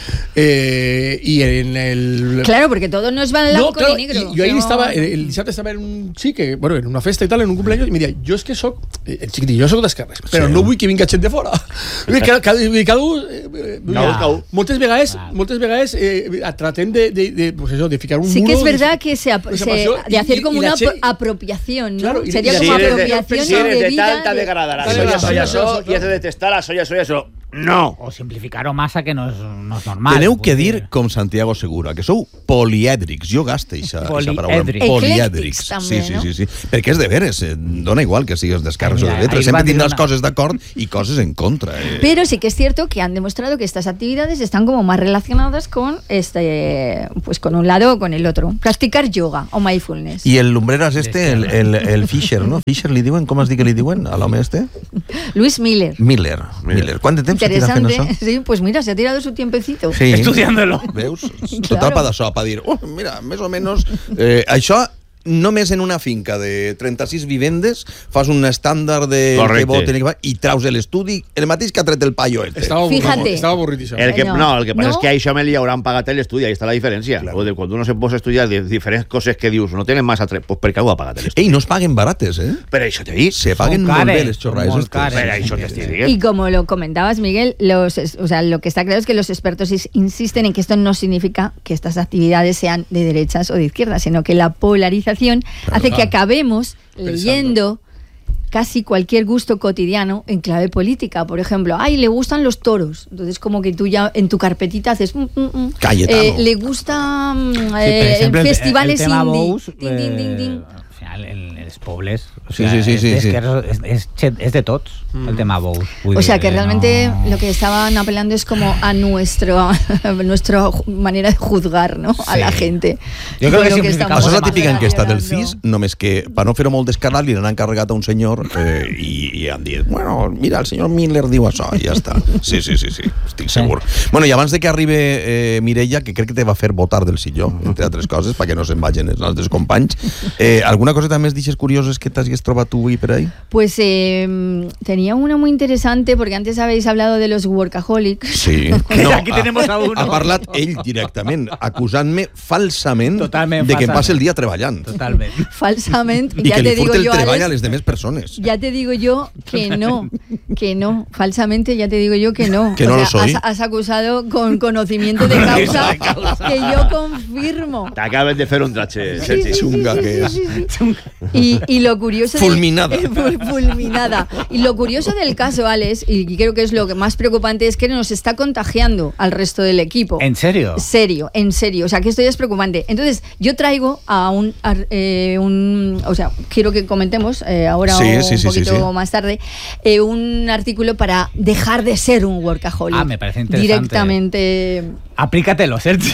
E: Eh, y en el...
D: Claro, porque todo no es blanco
E: no, claro,
D: ni negro.
E: Y, yo ahí no. estaba, el, el dissabte estaba en un xic, que, bueno, en una festa i tal, en un cumpleaños, i me deia, jo és que soc, el xiquitillo, jo soc d'esquerres, però sí. no vull que vinga gent de fora. cada, cada, cada un... Eh, no. Moltes vegades, ah. moltes vegades eh, tratem de, de, de, pues eso, de ficar un
D: sí
E: muro...
D: Sí que es verdad que se,
E: pues
D: se, de hacer y, como y una che... apropiación, ¿no?
E: Claro,
D: sería
E: y,
D: como
E: si
D: apropiación
A: si eres de,
D: de
A: tanta degradar a soya, soya, soya, y has de detestar a soya, soya, soya. No.
C: O simplificar-ho massa que no és, no és normal.
B: Teneu que dir, com Santiago Segura, que sou polièdrics. Jo gasto aquesta paraula. Polièdrics.
D: També,
B: sí, sí,
D: no?
B: sí, sí. Perquè és de veres. Eh, dona igual que sigues d'esquerres o de dretes. Sempre tindràs una... coses d'acord y cosas en contra. Eh.
D: Pero sí que es cierto que han demostrado que estas actividades están como más relacionadas con este, pues con un lado o con el otro. Practicar yoga o mindfulness.
B: I el Lumbreras este, el, el, el Fischer, no? Fischer li diuen? Com es diu que li diuen a l'home este?
D: Luis Miller.
B: Miller. Miller. Quant de temps s'ha tirat fent això?
D: Sí, pues mira, se ha tirado su tiempecito.
B: Sí.
C: Estudiándolo.
B: Veus? Total pa d'això, pa dir, oh, mira, més o menys, eh, això només en una finca de trenta-sis vivendes fas un estàndard de que voten i traus l'estudi el mateix que ha tret el paio este.
E: Estava
D: Fíjate.
E: Estava avorrit això.
A: El que, no, no, el que passa
D: no.
A: és que a això me li hauran pagat l'estudi, ahí està la diferència. Claro. O de quan uno se posa a estudiar de diferents coses que dius, no tenen massa tres, pues per què ho ha pagat l'estudi?
B: Ei, no es paguen barates, eh?
A: Per això t'he dit.
B: Se paguen molt bé les xorrades.
A: Per això t'estic dient.
D: Y como lo comentabas, Miguel, los, o sea, lo que está claro es que los expertos insisten en que esto no significa que estas actividades sean de derechas o de izquierdas, sino que la polarización claro. hace que acabemos leyendo casi cualquier gusto cotidiano en clave política. Por ejemplo, ay, le gustan los toros. Entonces, como que tú ya en tu carpetita haces... Mm, mm, mm.
B: Cayetano.
D: Eh, le gustan
C: sí,
D: eh,
C: ejemplo,
D: festivales
C: el, el tema
D: indie.
C: Bous,
D: Din, din, din, din.
C: Eh, al final, en els pobles... O
B: sí,
C: sea,
B: sí, sí,
C: es,
B: sí,
C: es, sí. Es, es, es de tots, mm. el tema Bous.
D: O sea, que realmente
C: no...
D: lo que estaban apelando es como a nuestro nuestra manera de juzgar, ¿no? Sí. A la gente.
C: Yo creo que, que simplificamos.
B: Això és la típica enquesta del C I S, només que per no fer-ho molt descarat li han encarregat a un senyor eh, i, i han dit, bueno, mira, el senyor Miller diu això i ja està. Sí, sí, sí, sí, estic segur. Sí. Bueno, i abans de que arribi eh, Mireia, que crec que te va fer votar del silló, entre altres coses, perquè no se'n vagin els nostres companys, eh, alguna cosa també es deixes curioses que t'has trobat tu avui per ahí?
D: Pues eh, tenía una muy interesante, porque antes habéis hablado de los workaholics.
B: Sí. No,
C: aquí
B: ha,
C: tenemos a uno.
B: Ha parlat ell directament, acusant-me falsament
C: Totalment
B: de que
C: falsament.
B: em passa el dia treballant.
C: Totalment.
D: Falsamente.
B: I
D: ya
B: que
D: te
B: li
D: digo
B: furte el
D: yo,
B: treball
D: Alex,
B: a les demés persones.
D: Ya te digo yo que no, que no. Falsamente ya te digo yo que no.
B: Que no
D: o
B: lo
D: sea,
B: soy.
D: Has, has acusado con conocimiento de causa que yo confirmo.
A: T'acabes de fer un tratxe,
D: Sí,
A: Sergi.
D: sí, sí,
B: Xunga
D: sí,
B: que
D: sí,
B: és.
D: sí, sí. Y, y lo curioso... de-
B: Fulminada.
D: fulminada. Y lo curioso del caso, Alex, y creo que es lo que más preocupante, es que nos está contagiando al resto del equipo.
C: ¿En serio?
D: Serio, en serio. O sea, que esto ya es preocupante. Entonces, yo traigo a un... a, eh, un o sea, quiero que comentemos eh, ahora
B: Sí,
D: o
B: sí,
D: un
B: sí,
D: poquito
B: sí, sí.
D: más tarde eh, un artículo para dejar de ser un workaholic.
C: Ah, me parece interesante.
D: Directamente...
C: Aplícatelo, Sergi.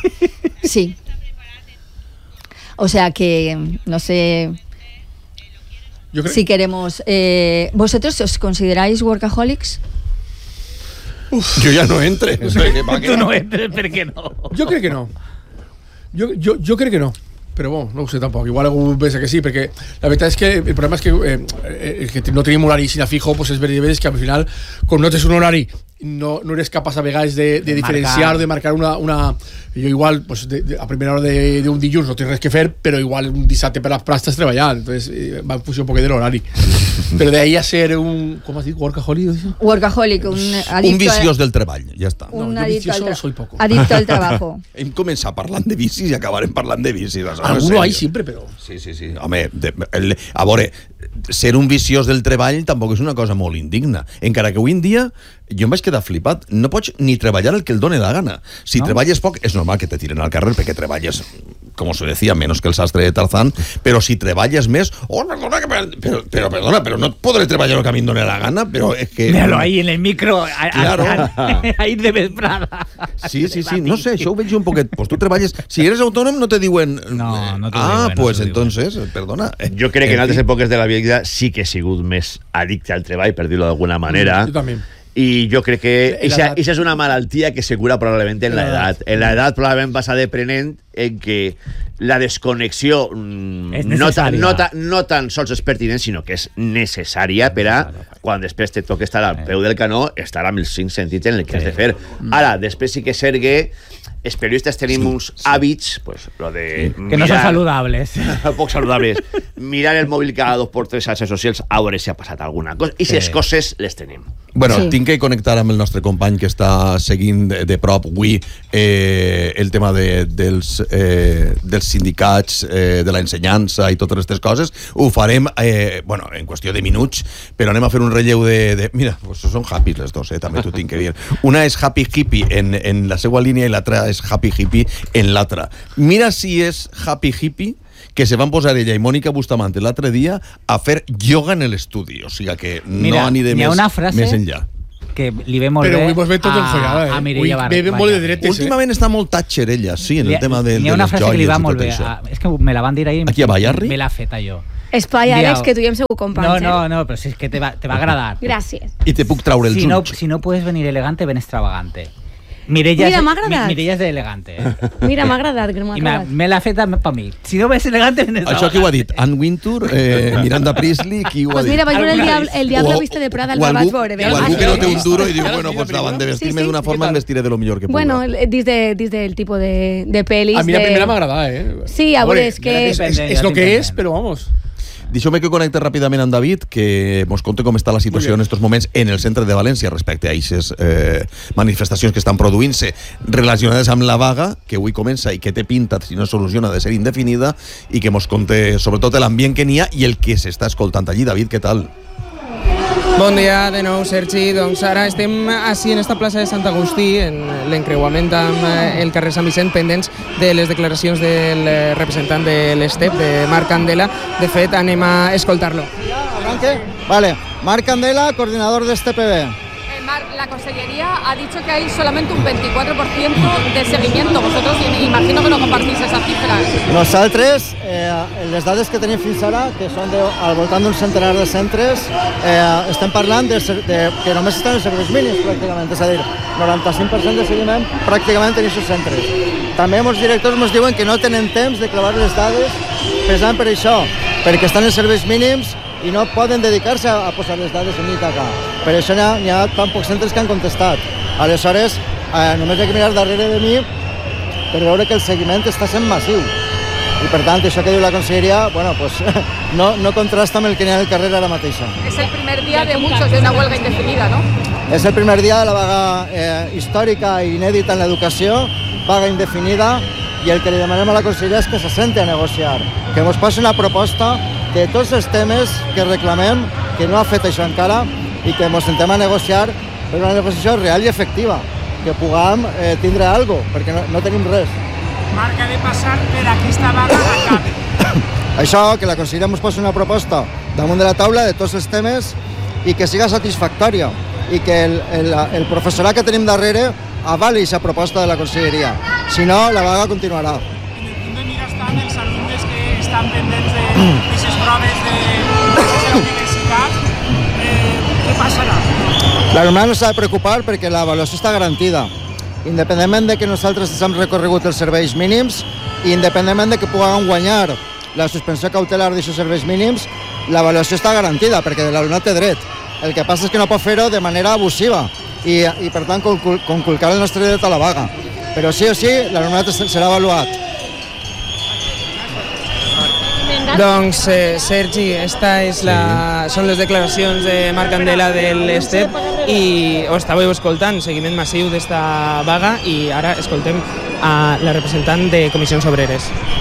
D: Sí. O sea que, no sé...
E: Jo crec...
D: Si queremos... Eh, ¿Vosotros os consideráis workaholics?
E: Uf.
B: Jo ja no entre. No sé, pa
C: Tu no entres, per què no?
E: Jo crec que no. Jo, jo, jo crec que no. Però bon, no ho sé tampoc. Igual algú pensa que sí, perquè la veritat és que el problema és que, eh, eh, que no tenim horari sin fijo, pues és veritat que al final, quan no tens un horari, no, no eres capaç a vegades de, de, de diferenciar o de marcar una... una jo igual, pues, de, de, a primera hora d'un dilluns no tens res que fer, però igual un dissabte per les places estàs treballant, entonces eh, va en funció un poquet de l'horari. Però d'ahí a ser un... Com has dit? Workaholic?
D: Workaholic, un adicto...
B: Un viciós del treball, ja està.
D: Un
E: No, jo
D: adicto, al
E: vicioso
D: tra-
E: soy poco.
D: adicto al trabajo.
B: Hem començat parlant de bicis i acabarem parlant de bicis.
E: Alguno hay siempre, però...
B: Sí, sí, sí. Home, de, el, a veure, ser un viciós del treball tampoc és una cosa molt indigna. Encara que avui en dia jo em vaig quedar flipat. No pots ni treballar el que el done la gana. Si
C: No?
B: treballes poc, és normal que te tiren al carrer perquè treballes, com se decía, menos que el sastre de Tarzán, però si treballes més... Oh, perdona, que, però, però, perdona, però no podré treballar el que a mi em done la gana, però és que...
C: Míralo ahí en el micro, a,
B: Claro.
C: a, a, ahí de vesprada.
B: Sí, sí, sí, no sé, això ho veig un poquet. Pues tu treballes... Si eres autònom no te diuen...
C: No, no te ho
B: Ah,
C: diuen, no
B: pues
C: te ho
B: entonces, perdona.
A: Jo crec que en
B: En
A: altres
B: fi.
A: èpoques de la vida sí que he sigut més addicte al treball, per dir-ho d'alguna manera.
E: Jo també.
A: Y yo creo que
E: Y la
A: esa,
E: edad.
A: esa es una malaltia que se cura probablemente en la
E: La
A: edad.
E: edad.
A: En la edad probablemente vas a deprenent en que la desconnexió no tan, no, tan, no tan sols és pertinent, sinó que és necessària per a, quan després te toca estar al peu del canó, estar amb els cinc sentits en el que has de fer. Ara, després sí que és cert que els periodistes tenim sí, uns sí. hàbits, pues, lo de
C: que mirar, no són saludables.
A: Poc saludables. Mirar el mòbil cada dos por tres a xarxes socials a veure si ha passat alguna cosa. I si les sí. coses les tenim.
B: Bueno,
A: sí.
B: tinc que connectar amb el nostre company que està seguint de, de prop avui eh, el tema de, dels, eh, dels sindicats, eh, de l'ensenyança i totes aquestes coses. Ho farem, eh, bueno, en qüestió de minuts, però anem a fer un relleu de... de mira, pues són happy les dos, eh, també t'ho tinc que dir. Una és happy hippie en, en la seva línia i l'altra és happy hippie en l'altra. Mira si és happy hippie que se van posar ella i Mònica Bustamante l'altre dia a fer yoga en l'estudi, o sigui que
C: Mira,
B: no aniré més, més enllà.
C: Que li ve molt
E: però
C: bé
E: avui mos ve tot enfogada, eh?
C: a Mireia Barba.
E: Ve molt de dretes,
B: últimament eh? està molt Thatcher ella, sí, en el tema de, de les joies.
C: Hi ha una frase que li va molt bé. A, és que me la van dir ahir.
B: Aquí a Ballarri?
C: Me l'ha feta jo.
F: Espai, Àlex, que tu i hem segut companys.
C: No, no, no, però si és que te va, te va agradar.
F: Gràcies.
B: I te puc traure els
C: si no,
B: ulls.
C: si no puedes venir elegante, ven extravagante. Mireia
F: Mira,
C: és,
F: m'ha agradat.
C: Mireia és d'elegante. Eh?
F: Mira, m'ha agradat, que m'ha agradat.
C: I me l'ha feta per mi. Si no ves elegante, ven extravagante.
B: Això qui ho ha dit? Anne Wintour, eh, Miranda Priestley, qui ho ha
F: pues
B: dit?
F: Pues mira, vaig veure el Diablo, el Diablo viste de Prada, el vaig veure.
B: O algú que no té un duro i diu, bueno, pues davant de vestir-me d'una forma, em vestiré de lo millor que puc.
F: Bueno, dins de, dins del tipus de, de pel·lis.
E: A mi la
F: de...
E: primera m'ha agradat, eh?
F: Sí, a veure, és que...
E: És, és, és lo que és, però vamos...
B: Deixeu-me que connecte ràpidament amb David, que mos conte com està la situació en aquests moments en el centre de València respecte a aquestes eh, manifestacions que estan produint-se relacionades amb la vaga, que avui comença i que té pinta, si no soluciona, de ser indefinida, i que mos conte sobretot l'ambient que n'hi ha i el que s'està escoltant allí. David, què tal?
G: Bon dia de nou, Sergi. Doncs ara estem així en esta plaça de Sant Agustí, en l'encreuament amb el carrer Sant Vicent, pendents de les declaracions del representant de l'Estep, de Marc Candela. De fet, anem a escoltar-lo.
H: Arranque. Vale. Marc Candela, coordinador de este P B.
I: La Consellería ha dicho que hay solamente un veinticuatro por ciento de seguimiento. Vosotros imagino que no compartís esa cifra.
H: Nosaltres, eh, les dades que tenim fins ara, que són de, al voltant d'un centenar de centres, eh, estem parlant de, de, que només estan en serveis mínims, pràcticament. És a dir, noranta-cinc per cent de seguiment pràcticament en aquests centres. També els directors ens diuen que no tenen temps de clavar les dades precisament per això, perquè estan en serveis mínims i no poden dedicar-se a posar les dades en Ítaca. Per això n'hi ha, n'hi ha tan pocs centres que han contestat. Aleshores, eh, només hi ha que mirar darrere de mi per veure que el seguiment està sent massiu. I per tant, això que diu la Conselleria, bueno, pues, no, no contrasta amb el que n'hi ha al carrer ara mateixa.
I: És el primer dia de muchos de una huelga indefinida, ¿no?
H: És el primer dia de la vaga eh, històrica i inèdita en l'educació, vaga indefinida, i el que li demanem a la Conselleria és que se sente a negociar, que ens posi una proposta de tots els temes que reclamem, que no ha fet això encara, i que ens sentem a negociar per una negociació real i efectiva, que puguem eh, tindre alguna cosa, perquè no, no tenim res.
J: Marc, ha de passar per aquesta vaga acabe.
H: Això, que la Conselleria ens posi una proposta damunt de la taula de tots els temes i que siga satisfactòria, i que el, el, el professorat que tenim darrere avali aquesta proposta de la Conselleria. Si no, la vaga continuarà.
J: En el punt de mira estan els alumnes que estan pendents d'aquestes proves de, de la universitat. Eh, què passarà?
H: L'alumnat no s'ha de preocupar perquè l'avaluació està garantida. Independentment de que nosaltres ens hem recorregut els serveis mínims i independentment de que puguem guanyar la suspensió cautelar d'aquests serveis mínims, l'avaluació està garantida perquè l'alumnat té dret. El que passa és que no pot fer-ho de manera abusiva i, i per tant, conculcar el nostre dret a la vaga. Però sí o sí, l'alumnat serà avaluat.
G: Doncs, eh, Sergi, esta és la, són les declaracions de Marc Candela de l'Estep i ho estàveu escoltant, seguiment massiu d'esta vaga, i ara escoltem a la representant de Comissions Obreres.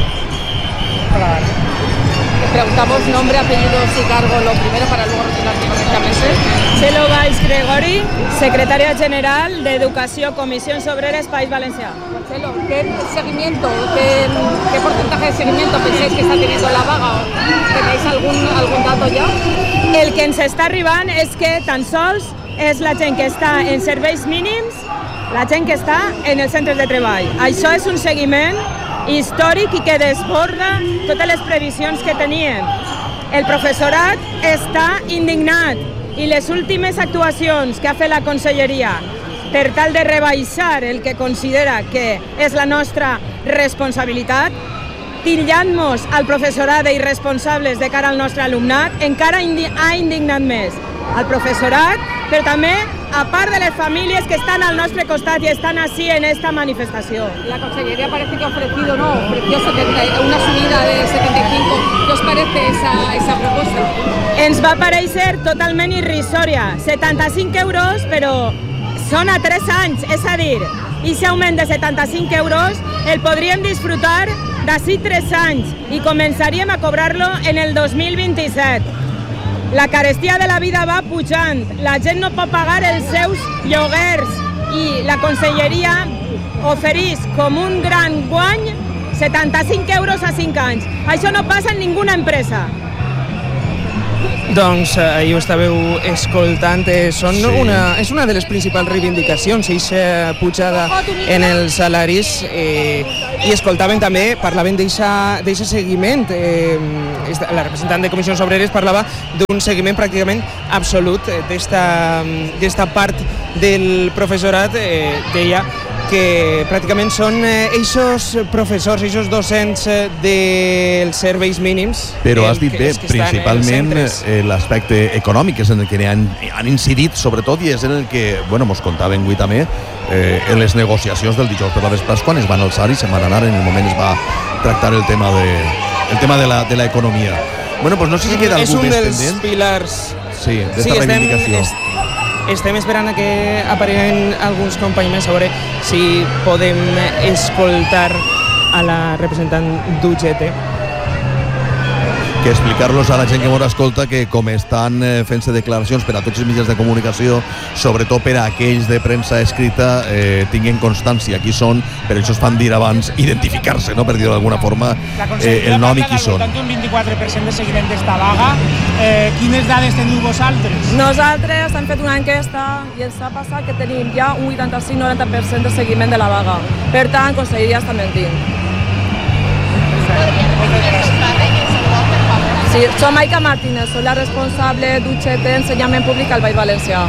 I: Preguntamos nombre, apellidos y cargo lo primero para luego retirarte correctamente.
K: Chelo Valls Gregori, secretaria general de Educació, Comissions Obreres, País Valencià.
I: Chelo, ¿qué seguimiento, qué, qué porcentaje de seguimiento pensáis que está teniendo la vaga? ¿Tenéis algún, algún dato ya?
K: El que ens està arribant és que tan sols és la gent que està en serveis mínims, la gent que està en els centres de treball. Això és un seguiment històric i que desborda totes les previsions que tenien. El professorat està indignat i les últimes actuacions que ha fet la Conselleria per tal de rebaixar el que considera que és la nostra responsabilitat, titllant-nos al professorat d'irresponsables de cara al nostre alumnat, encara indi- ha indignat més al professorat, però també a part de les famílies que están al nuestro costat y están así en esta manifestación.
I: La Consellería parece que ha ofrecido, ¿no? Ofreció setenta, una subida de setenta y cinco. ¿Qué os parece esa, esa propuesta?
K: Ens va parecer totalment irrisòria. setanta-cinc euros, però són a tres anys, és a dir, i si augment de setanta-cinc euros el podríem disfrutar d'ací tres anys i començaríem a cobrar-lo en el dos mil vint-i-set. La carestia de la vida va pujant, la gent no pot pagar els seus lloguers i la Conselleria ofereix com un gran guany setanta-cinc euros a cinc anys. Això no passa en ninguna empresa.
G: Doncs eh, ho estàveu escoltant, eh, són
B: Sí.
G: una, és una de les principals reivindicacions, eixa pujada en els salaris, eh, i escoltaven també, parlaven d'eixe seguiment, eh, esta- la representant de Comissions Obreres parlava d'un seguiment pràcticament absolut d'esta d'esta part del professorat, eh, deia que pràcticament són eh, eixos professors, eixos docents eh, dels serveis mínims.
B: Però
G: eh,
B: has dit
G: que-
B: bé,
G: els que estan en els
B: principalment
G: centres.
B: eh, l'aspecte econòmic és en el que han, han incidit sobretot i és en el que, bueno, mos contaven avui també eh, en les negociacions del dijous per la vesprada quan es van alçar i se'n van anar, en el moment es va tractar el tema de el tema de la de l'economia. Bueno, pues no sé si queda
G: És
B: algú
G: un
B: més
G: dels
B: pendent.
G: pilars.
B: Sí, d'esta
G: Sí, estem-
B: reivindicació.
G: es- Estem esperant a que apareguen alguns companys més, a veure si podem escoltar a la representant d'U G T.
B: Que explicar-los a la gent que mos escolta que com estan eh, fent-se declaracions per a tots els mitjans de comunicació, sobretot per a aquells de premsa escrita, eh, tinguin constància qui són, per això es fan dir abans identificar-se, no? Per dir-ho d'alguna forma, eh, el nom i qui són.
J: Al voltant d'un vint-i-quatre per cent de seguiment d'esta vaga. Eh, quines dades teniu vosaltres?
L: Nosaltres hem fet una enquesta i ens ha passat que tenim ja un vuitanta-cinc noranta per cent de seguiment de la vaga. Per tant, Conselleria està mentint. Sí, som Maica Martínez, soc la responsable d'U G T Ensenyament Públic al Baix Valencià.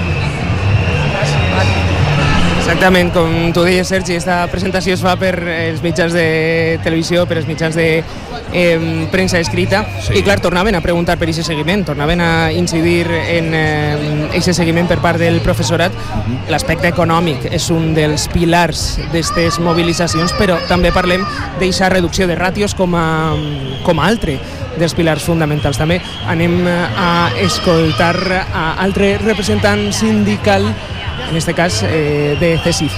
G: Exactament, com tu deies, Sergi, aquesta presentació es fa per els mitjans de televisió, per els mitjans de eh, premsa escrita, sí. I clar, tornaven a preguntar per aquest seguiment, tornaven a incidir en aquest eh, seguiment per part del professorat. Uh-huh. L'aspecte econòmic és un dels pilars d'aquestes mobilitzacions, però també parlem d'aquesta reducció de ràtios com a, com a altre dels pilars fonamentals. També anem a escoltar a altre representant sindical, en este caso eh, de CESIF.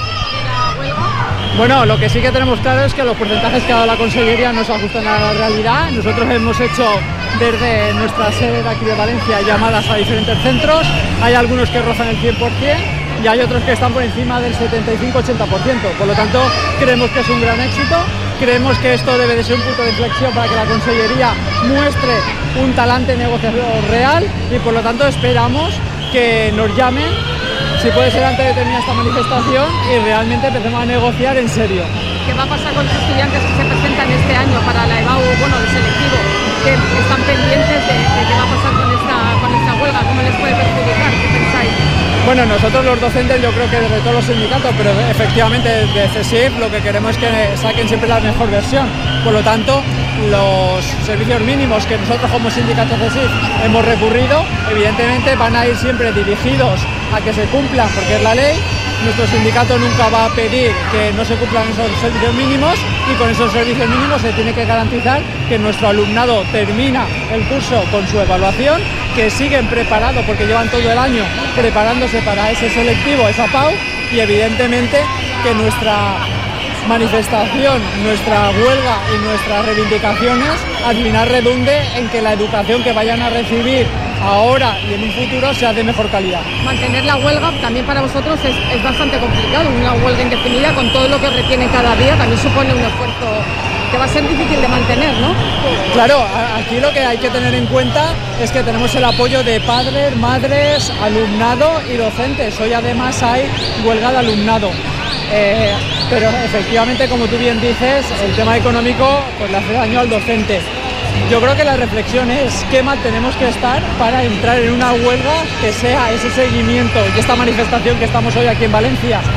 M: Bueno, lo que sí que tenemos claro es que los porcentajes que ha dado la Consellería no se ajustan a la realidad. Nosotros hemos hecho desde nuestra sede de aquí de Valencia llamadas a diferentes centros. Hay algunos que rozan el cien por ciento y hay otros que están por encima del setenta y cinco ochenta por ciento. Por lo tanto, creemos que es un gran éxito. Creemos que esto debe de ser un punto de inflexión para que la Consellería muestre un talante negociador real y por lo tanto esperamos que nos llamen, si puede ser antes de terminar esta manifestación, y realmente empecemos a negociar en serio.
I: ¿Qué va a pasar con los estudiantes que se presentan este año para la EBAU, bueno, el selectivo, que están pendientes de, de qué va a pasar con esta, con esta huelga? ¿Cómo les puede perjudicar? ¿Qué pensáis?
M: Bueno, nosotros los docentes, yo creo que desde todos los sindicatos, pero efectivamente de CESIF, lo que queremos es que saquen siempre la mejor versión. Por lo tanto, los servicios mínimos que nosotros como sindicato CESIF hemos recurrido, evidentemente van a ir siempre dirigidos a que se cumplan, porque es la ley. Nuestro sindicato nunca va a pedir que no se cumplan esos servicios mínimos y con esos servicios mínimos se tiene que garantizar que nuestro alumnado termina el curso con su evaluación, que siguen preparados porque llevan todo el año preparándose para ese selectivo, esa P A U, y evidentemente que nuestra manifestación, nuestra huelga y nuestras reivindicaciones al final redunde en que la educación que vayan a recibir ahora y en un futuro sea de mejor calidad.
I: Mantener la huelga también para vosotros es, es bastante complicado. Una huelga indefinida con todo lo que retienen cada día también supone un esfuerzo que va a ser difícil de mantener, ¿no?
M: Claro, aquí lo que hay que tener en cuenta es que tenemos el apoyo de padres, madres, alumnado y docentes. Hoy además hay huelga de alumnado. Eh, pero efectivamente, como tú bien dices, el tema económico pues le hace daño al docente. Yo creo que la reflexión es qué mal tenemos que estar para entrar en una huelga que sea ese seguimiento y esta manifestación que estamos hoy aquí en Valencia.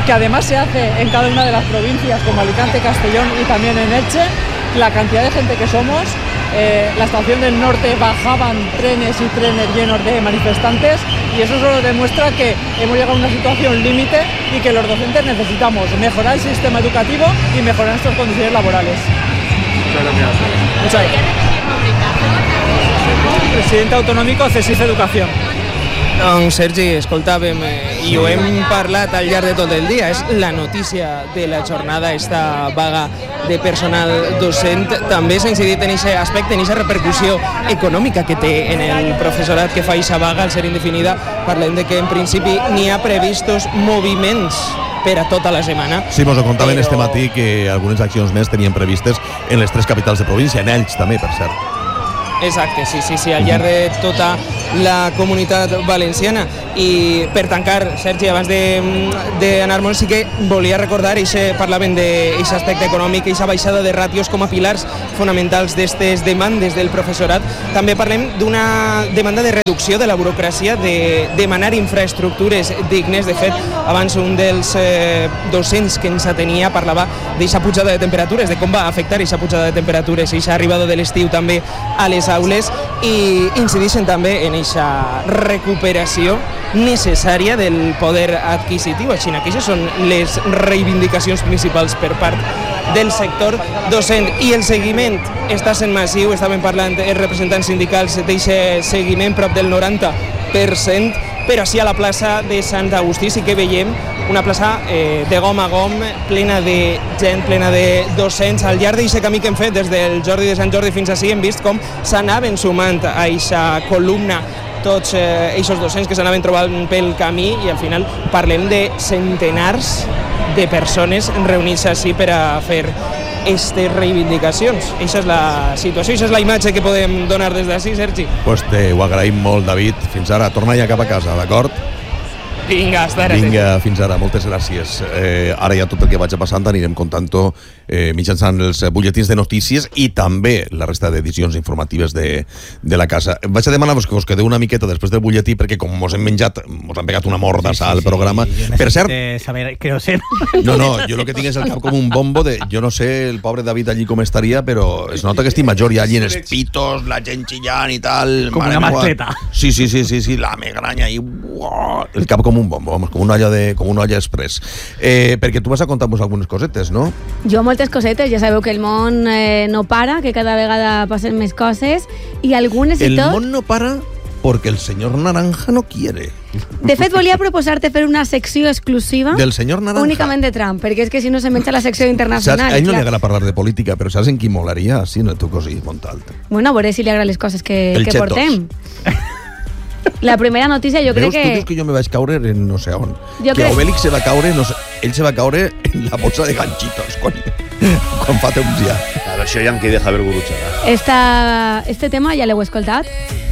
M: que además se hace en cada una de las provincias, como Alicante, Castellón y también en Elche. La cantidad de gente que somos, eh, la estación del norte bajaban trenes y trenes llenos de manifestantes, y eso solo demuestra que hemos llegado a una situación límite y que los docentes necesitamos mejorar el sistema educativo y mejorar nuestras condiciones laborales. Muchas gracias. Presidente autonòmico C S I F Educación.
G: Doncs, Sergi, escoltàvem eh, i ho hem parlat al llarg de tot el dia. És la notícia de la jornada, esta vaga de personal docent. També s'ha incidit en aquest aspecte, en aquesta repercussió econòmica que té en el professorat que fa aquesta vaga al ser indefinida. Parlem de que en principi n'hi ha previstos moviments per a tota la setmana.
B: Sí, mos ho contaven però... este matí que algunes accions més tenien previstes en les tres capitals de província, en Elx també, per cert.
G: Exacte, sí, sí, sí, al llarg de tota la comunitat valenciana. I per tancar, Sergi, abans d'anar-me'n, sí que volia recordar, i parlaven d'aquest aspecte econòmic, aquesta baixada de ràtios com a pilars fonamentals d'aquestes demandes del professorat. També parlem d'una demanda de reducció de la burocràcia, de demanar infraestructures dignes. De fet, abans un dels eh, docents que ens atenia parlava d'aquesta pujada de temperatures, de com va afectar aquesta pujada de temperatures, aquesta arribada de l'estiu també a les aules, i incideixen també en aquesta recuperació necessària del poder adquisitiu. Així que aquestes són les reivindicacions principals per part del sector docent. I el seguiment està sent massiu, estaven parlant els representants sindicals d'aquest seguiment, prop del noranta per cent, però sí a la plaça de Sant Agustí sí que veiem una plaça eh, de gom a gom, plena de gent, plena de docents. Al llarg d'aquest camí que hem fet des del Jordi de Sant Jordi fins ací hem vist com s'anaven sumant a aquesta columna tots aquests eh, docents que s'anaven trobant pel camí, i al final parlem de centenars de persones reunits així per a fer aquestes reivindicacions. Aquesta és la situació, aquesta és la imatge que podem donar des d'ací, Sergi.
B: Pues te ho agraïm molt, David. Fins ara. Torna ja cap a casa, d'acord?
G: Vinga, hasta ara.
B: Vinga, fins ara, moltes gràcies. Eh, ara ja tot el que vaig passant anirem contant-ho eh, mitjançant els butlletins de notícies i també la resta d'edicions informatives de, de la casa. Vaig a demanar-vos que us quedeu una miqueta després del butlletí, perquè com mos hem menjat, mos han pegat una mordassa sí, sí, al programa.
C: Sí,
B: per cert...
C: saber què ho sé.
B: No, no, jo el que tinc és el cap com un bombo de... Jo no sé el pobre David allí com estaria, però es nota que estic major ja allí en els pitos, la gent xillant i tal.
C: Com una mascleta.
B: Sí, sí, sí, sí, sí, la migranya i... Uau, el cap com un bombo, vamos, com una olla de, com una olla express. Eh, perquè tu vas a contar-nos algunes cosetes, no?
F: Jo moltes cosetes, ja sabeu que el món eh, no para, que cada vegada passen més coses, i algunes i
B: el
F: tot...
B: El món no para porque el senyor Naranja no quiere.
F: De fet, volia proposar-te fer una secció exclusiva
B: del senyor Naranja.
F: Únicament de Trump, perquè és que si no se menja la secció internacional.
B: Saps? A ell no clar. li agrada parlar de política, però saps en qui molaria? Sí, no, tu cosí, Montalt.
F: Bueno, a veure si li agraden les coses que, que portem. La primera notícia jo
B: Veus,
F: crec que...
B: Tu dius que jo me vaig caure en no sé on.
F: Jo
B: que
F: crec...
B: Obélix se va caure, no sé, ell se va caure en la bolsa de ganchitos quan, quan fa temps ja.
A: La versió yanqui de Javier Gurruchaga.
F: Esta, este tema ja l'heu escoltat?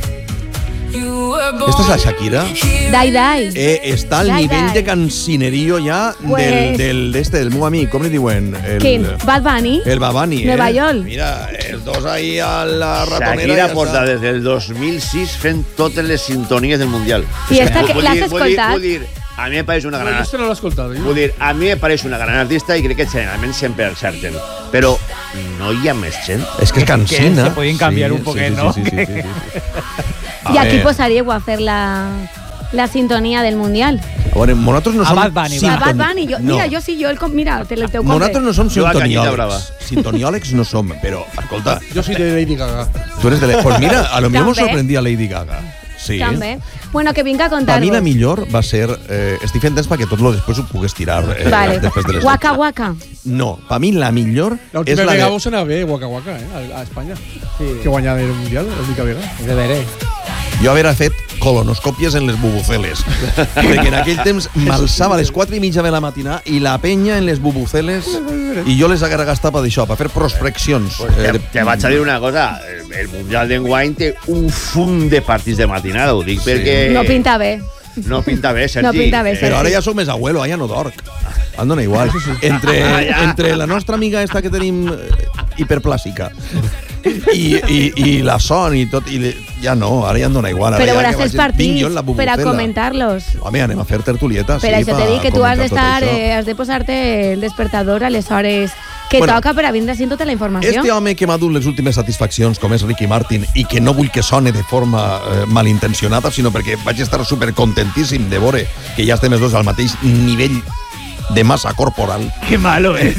B: Esta és la Shakira.
F: Dai, dai.
B: Eh, està al
F: dai,
B: nivell
F: dai.
B: de cancinerío ja
F: pues...
B: del, del, este, del meu amic, com li diuen? El,
F: Quin? Bad Bunny?
B: El Bad Bunny, eh?
F: Nueva York.
B: Mira, els dos ahí a la ratonera.
A: Shakira
B: ja
A: porta des del dos mil sis fent totes les sintonies del Mundial.
F: I esta que l'has escoltat?
A: Vull dir, a mi me pareix una gran...
E: No, jo no l'he escoltat.
A: Vull dir, a mi me pareix una gran artista i crec que generalment sempre encerten. Però no hi ha més gent.
B: És que és cansina.
C: Se podien canviar
B: sí,
C: un poquet,
B: sí,
C: ¿no?
B: Sí, sí, sí, sí, sí.
F: I aquí posaríeu a fer la, la sintonia del Mundial.
B: A veure, nosaltres no som...
C: A Bad Bunny,
F: A Bad Bunny, jo,
B: no.
F: mira, jo sí, jo el... Mira, te el teu compte.
B: Nosaltres no som
A: Jo a Cañita
B: sintoniòlegs.
A: Brava.
B: Sintoniòlegs no som, però, escolta...
E: Jo soy de Lady Gaga.
B: Tu eres de... Pues mira, a lo millor
F: També.
B: mos sorprendia Lady Gaga. Sí.
F: També. Bueno, que vinc a
B: Per
F: contar-vos.
B: mi la millor va ser... Eh, estic fent temps perquè tot lo després ho pugues tirar eh,
F: Vale.
B: després de les...
F: Waka Waka.
B: No, per mi la millor
E: La
B: és
E: última
B: la
E: vegada
B: de...
E: vos anar bé Waka Waka, eh, a, a Espanya. Sí. Que guanyar el Mundial, l'única vegada.
C: De veure.
B: Jo haver fet colonoscòpies en les bubuceles. Perquè en aquell temps m'alçava a les quatre i mitja de la matinà i la penya en les bubuceles i jo les haguera gastat per això, per fer prospeccions.
A: Pues te,
B: Eh,
A: te vaig a dir una cosa, el Mundial d'enguany té un fum de partits de matinada, ho dic
B: Sí.
A: perquè...
F: No pinta bé.
A: No pinta bé, Sergi.
F: No pinta bé, Sergi.
B: Però ara ja sóc més abuelo, ja no dorc. Em dona igual. Entre,
A: Ah, ja.
B: entre la nostra amiga esta que tenim eh, hiperplàsica i, i, i la son i tot, i le, ja no, ara ja em dona igual.
F: Però
B: ja
F: veuràs els partits per a
B: bubucela.
F: comentar-los.
B: Home, anem a fer tertulietes.
F: Per
B: sí,
F: això t'he dit que tu has d'estar,
B: eh,
F: eh, has de posar-te el despertador a les hores que
B: Bueno,
F: toca per a vindre així tota la informació.
B: Este home que m'ha dut les últimes satisfaccions, com és Ricky Martin, i que no vull que sone de forma eh, malintencionada, sinó perquè vaig estar supercontentíssim de veure que ja estem els dos al mateix nivell de massa corporal.
C: Qué malo es.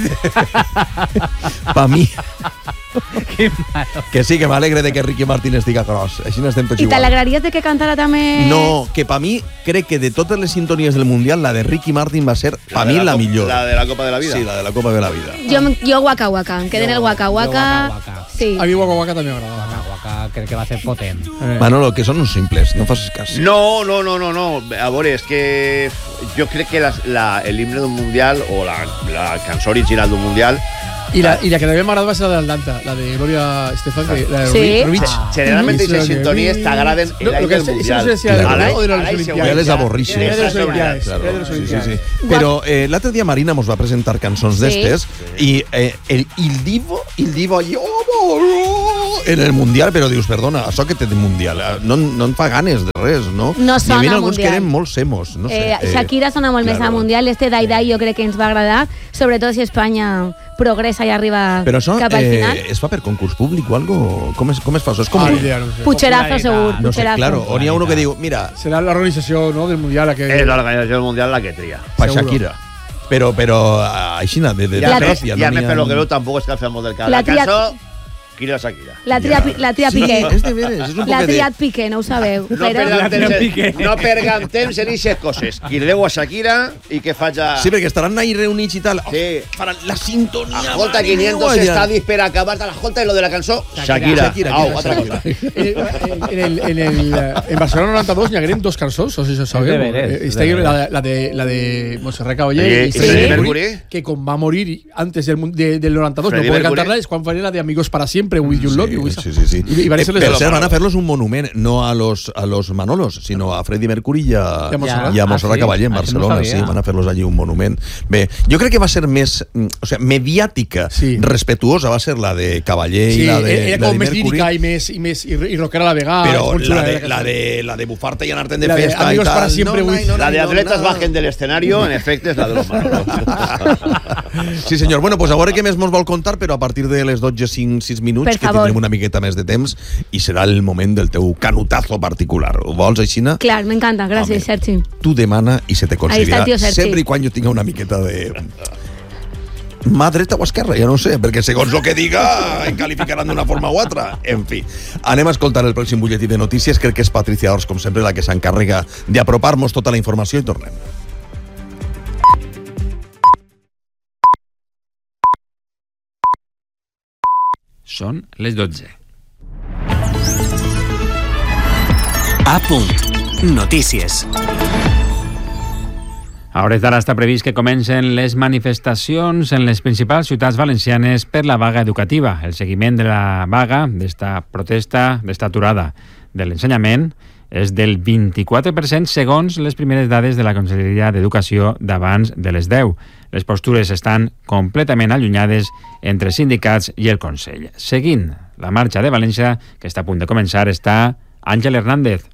B: Pa mi,
C: Qué malo.
B: que sí, que m'alegre de que Ricky Martin estigui gros. Així n'estem tots
F: I
B: igual.
F: t'alegraries de que cantara també...
B: No, que pa mi, crec que de totes les sintonies del Mundial, la de Ricky Martin va ser, pa mi, la millor.
A: La de la Copa de la Vida.
B: Sí, la de la Copa de la Vida.
F: Jo, jo Waka Waka, em queden el Waka Waka. Sí.
E: A mi Waka Waka també m'agrada.
C: Waka crec que va ser potent.
E: Eh.
B: Manolo, que són uns simples, no facis cas.
A: No, no, no, no, no. A veure, és que jo crec que la, la, el himne d'un Mundial o la, la cançó original d'un Mundial
E: I la, I la que també m'agrada va ser la d'Atlanta, la de Gloria Estefan, que, la de
F: Sí.
E: Rich.
A: Generalmente esas sintonías t'agraden el
E: No,
A: año
E: lo que
A: del
E: es-
A: Mundial.
E: eso se decía de
A: Al
E: la-
A: año-
E: o de las
A: al año
E: Olimpiadas.
B: Ja les
A: següent.
B: avorrisses.
E: Era de les Olimpiades.
B: Claro,
E: Era de les
B: sí, sí,
E: Olimpiades.
B: sí. Però eh, l'altre dia Marina mos va presentar cançons
F: Sí.
B: d'estes i eh, el Il Divo, Il Divo allò, en el Mundial, però dius, perdona, això que té de Mundial, eh, no, no em fa ganes de res, no?
F: No sona
B: N'hi havia alguns
F: Mundial.
B: que eren molt semos, no sé.
F: Eh, Shakira sona molt més
B: claro.
F: a Mundial, este Dai Dai jo crec que ens va agradar, sobretot si Espanya progressa i arriba
B: Però això
F: cap al
B: eh,
F: final.
B: es fa per concurs públic o algo? Com es, com es fa això? És com...
E: Ah, idea, no sé.
F: Pucherazo segur,
B: no sé,
F: pucherazo.
B: claro, on hi ha uno que diu, mira,
E: Serà l'organització, no, del Mundial la que...
A: És l'organització del Mundial la que tria.
B: pa
E: Seguro.
B: Shakira. Però, però, així, de, de, de
A: Ya, me,
B: gràcia,
A: ya
B: no
A: me
B: n'hi ha-
A: pelo que veo tampoco es que hacemos del
F: La
A: cada
F: tria-
A: caso. Kira Shakira.
F: La tria,
B: Ja.
F: la tria
B: Sí,
F: Piqué.
B: és de veres, és un
F: La
B: poc de...
F: triat Piqué, no ho sabeu.
A: No
F: però...
A: pergan temps,
C: Piqué.
A: no pergan temps en aquestes coses. Quirleu a Shakira i que faig a...
B: Sí, perquè estaran ahí reunits i tal.
A: Sí.
B: Faran la sintonia.
A: Escolta,
B: mare
A: quinientos
B: meva,
A: estadis per acabar de la escolta i lo de la cançó. Shakira.
B: Shakira,
A: Au,
B: Shakira,
A: otra
B: Shakira.
A: cosa.
E: En, el, en, el, en, el, en Barcelona noranta-dos n'hi hagueren dos cançons, no sé si ho sabeu.
C: És de veres,
E: Eh,
C: és
E: Està
C: de
E: la, de- la, de, la de Montserrat Caballé
A: Sí,
E: i
A: i
E: Freddie
A: Freddie
E: Mercury,
A: Mercury.
E: que com va morir antes del, mun- de, del noranta-dos
A: Freddie
E: no poder
A: Mercury.
E: cantar-la, és quan faria la de Amigos para siempre, With You Love You.
B: Sí, sí, sí.
E: I, i van
B: Eh,
E: ser les
B: per
E: dos.
B: cert, van a fer-los un monument, no a los, a los Manolos, sinó a Freddie Mercury i a,
E: I a Montserrat.
B: i a Montserrat
C: Ah, sí?
B: Caballé en
C: Això no
B: Barcelona.
C: sabia.
B: Sí, van a fer-los allí un monument. Bé, jo crec que va ser més, mm, o sea, mediàtica,
E: Sí.
B: respetuosa va ser la de Caballé
E: Sí,
B: i la de,
E: era
B: la
E: com
B: de
E: més
B: Mercury.
E: lírica i més, i més i, i rockera a la vegada.
B: Però
E: molt
B: la
E: xula,
B: de,
E: era
B: la,
E: aquesta.
B: de, la de bufar-te i anar-te'n de
E: La de
B: festa
E: Amigos
B: i tal.
E: para siempre,
B: no,
E: with-
B: no, no,
A: La de
B: no,
A: atletas
B: no.
A: bajen del escenario, en efecte, és la de los Manolos.
B: Sí, senyor. Bueno, pues a veure què més mos vol contar, però a partir de les dotze, cinc, sis minuts,
F: Per
B: que
F: favor.
B: tindrem una miqueta més de temps, i serà el moment del teu canutazo particular. Ho vols, Aixina?
F: Clar, m'encanta, gràcies,
B: Home.
F: Sergi.
B: Tu demana i se te
F: Ahí
B: concedirà,
F: està el tio Sergi.
B: sempre i quan jo tinga una miqueta de... mà dreta o esquerra, ja no ho sé, perquè segons el que diga em qualificaran d'una forma o altra. En fi, anem a escoltar el pròxim butlletí de notícies. Crec que és Patricia Ors, com sempre, la que s'encarrega d'apropar-nos tota la informació i tornem.
N: Són les dotze.
O: A punt. Notícies.
N: A hores d'ara està previst que comencen les manifestacions en les principals ciutats valencianes per la vaga educativa. El seguiment de la vaga, d'esta protesta, d'esta aturada de l'ensenyament, és del vint-i-quatre per cent segons les primeres dades de la Conselleria d'Educació d'abans de les deu. Les postures estan completament allunyades entre sindicats i el Consell. Seguint la marxa de València, que està a punt de començar, està Àngel Hernández.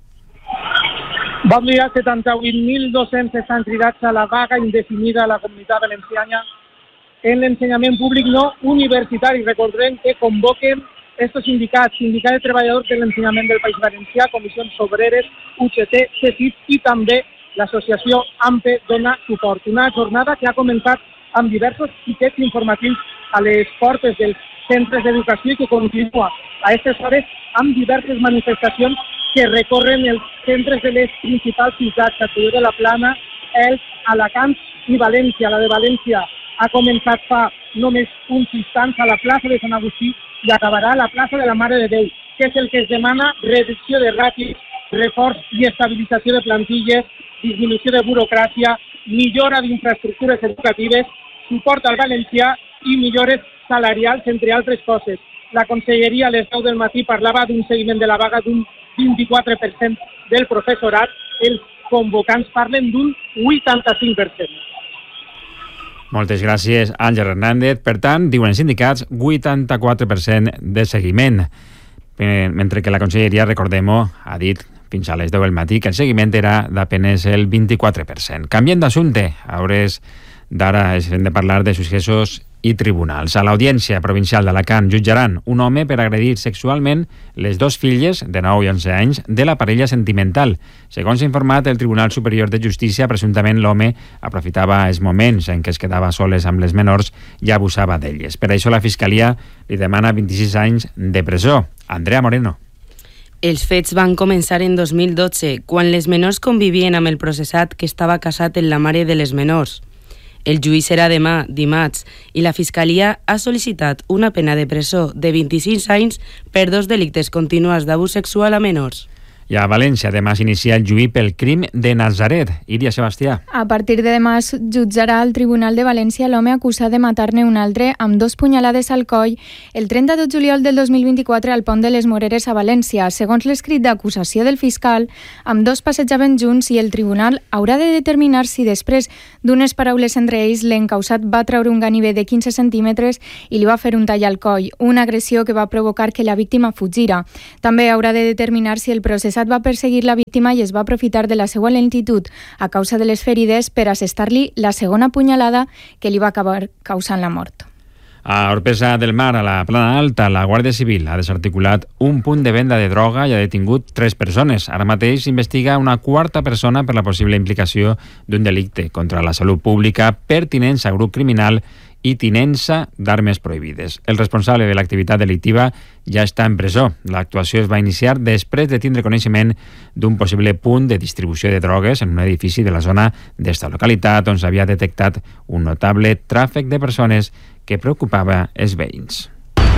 P: Bon dia, setanta-vuit mil dos-cents estan cridats a la vaga indefinida a la Comunitat Valenciana en l'ensenyament públic no universitari. Recordem que convoquen estos sindicats, Sindicat de Treballadors de l'Ensenyament del País Valencià, Comissions Obreres, U G T, C E C I P i també l'associació AMPE dona suport. Una jornada que ha començat amb diversos piquets informatius a les portes dels centres d'educació i que continua a aquestes hores amb diverses manifestacions que recorren els centres de les principals ciutats, Castelló de la Plana, Elx, Alacant i València. La de València ha començat fa només uns instants a la plaça de Sant Agustí i acabarà a la plaça de la Mare de Déu. Què és el que es demana? Reducció de ràtios, reforç i estabilització de plantilles, disminució de burocràcia, millora d'infraestructures educatives, suport al valencià i millores salarials, entre altres coses. La Conselleria a les deu del matí parlava d'un seguiment de la vaga d'un vint-i-quatre per cent del professorat. Els convocants parlen d'un vuitanta-cinc per cent.
N: Moltes gràcies, Àngel Hernández. Per tant, diuen els sindicats, vuitanta-quatre per cent de seguiment. mentre que la conselleria, recordem-ho, ha dit fins a les deu del matí que el seguiment era d'apenes el vint-i-quatre per cent. Canviant d'assumpte, a hores d'ara hem de parlar de successos i tribunals. A l'Audiència Provincial d'Alacant jutjaran un home per agredir sexualment les dos filles, de nou i onze anys, de la parella sentimental. Segons s'ha informat el Tribunal Superior de Justícia, presumptament l'home aprofitava els moments en què es quedava soles amb les menors i abusava d'elles. Per això la Fiscalia li demana vint-i-sis anys de presó. Andrea Moreno.
Q: Els fets van començar en dos mil dotze, quan les menors convivien amb el processat que estava casat amb la mare de les menors. El juís serà demà, dimarts, i la Fiscalia ha sol·licitat una pena de presó de vint-i-sis anys per dos delictes continuats d'abús sexual a menors.
N: I a València demà s'inicia el juí pel crim de Nazaret. Iria Sebastià.
R: A partir de demà es jutjarà al Tribunal de València l'home acusat de matar-ne un altre amb dos punyalades al coll el trenta de juliol del dos mil vint-i-quatre al Pont de les Moreres a València. Segons l'escrit d'acusació del fiscal, amb dos passejaven junts i el tribunal haurà de determinar si després d'unes paraules entre ells l'encausat va treure un ganivet de quinze centímetres i li va fer un tall al coll, una agressió que va provocar que la víctima fugira. També haurà de determinar si el procés va perseguir la víctima i es va aprofitar de la seva lentitud a causa de les ferides per assestar-li la segona punyalada que li va acabar causant la mort.
N: A Orpesa del Mar, a la Plana Alta, la Guàrdia Civil ha desarticulat un punt de venda de droga i ha detingut tres persones. Ara mateix s'investiga una quarta persona per la possible implicació d'un delicte contra la salut pública, pertinença a grup criminal i tinença d'armes prohibides. El responsable de l'activitat delictiva ja està en presó. L'actuació es va iniciar després de tindre coneixement d'un possible punt de distribució de drogues en un edifici de la zona d'esta localitat on s'havia detectat un notable tràfic de persones que preocupava els veïns.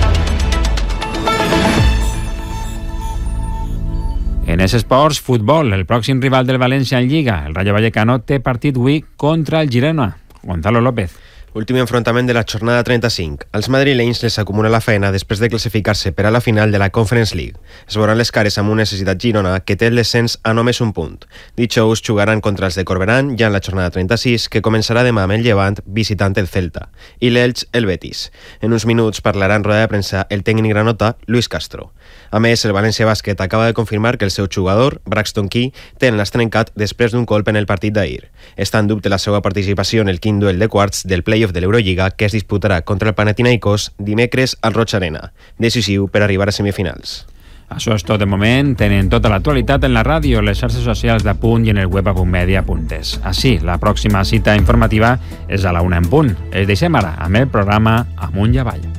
N: En els esports, futbol, el pròxim rival del València en Lliga, el Rayo Vallecano, té partit avui contra el Girona. Gonzalo López.
S: Últim enfrontament de la jornada trenta-cinc. Als madrilenys les acumula la feina després de classificar-se per a la final de la Conference League. Es veuran les cares amb una necessitat Girona que té el descens a només un punt. Dijous jugaran contra els de Corberán ja en la jornada trenta-sis, que començarà demà amb el Llevant visitant el Celta, i l'Elx el Betis. En uns minuts parlarà en roda de premsa el tècnic granota Luis Castro. A més, el València Bàsquet acaba de confirmar que el seu jugador, Braxton Key, té l'as trencat després d'un colp en el partit d'ahir. Està en dubte la seva participació en el quint duel de quarts del play-off de l'Eurolliga, que es disputarà contra el Panathinaikos dimecres al Roig Arena, decisiu per arribar a semifinals.
N: Això és tot de moment. Tenen tota l'actualitat en la ràdio, les xarxes socials d'Apunt i en el web apuntmedia punt es. Així, la pròxima cita informativa és a la una en punt. Es deixem ara amb el programa Amunt i Avall.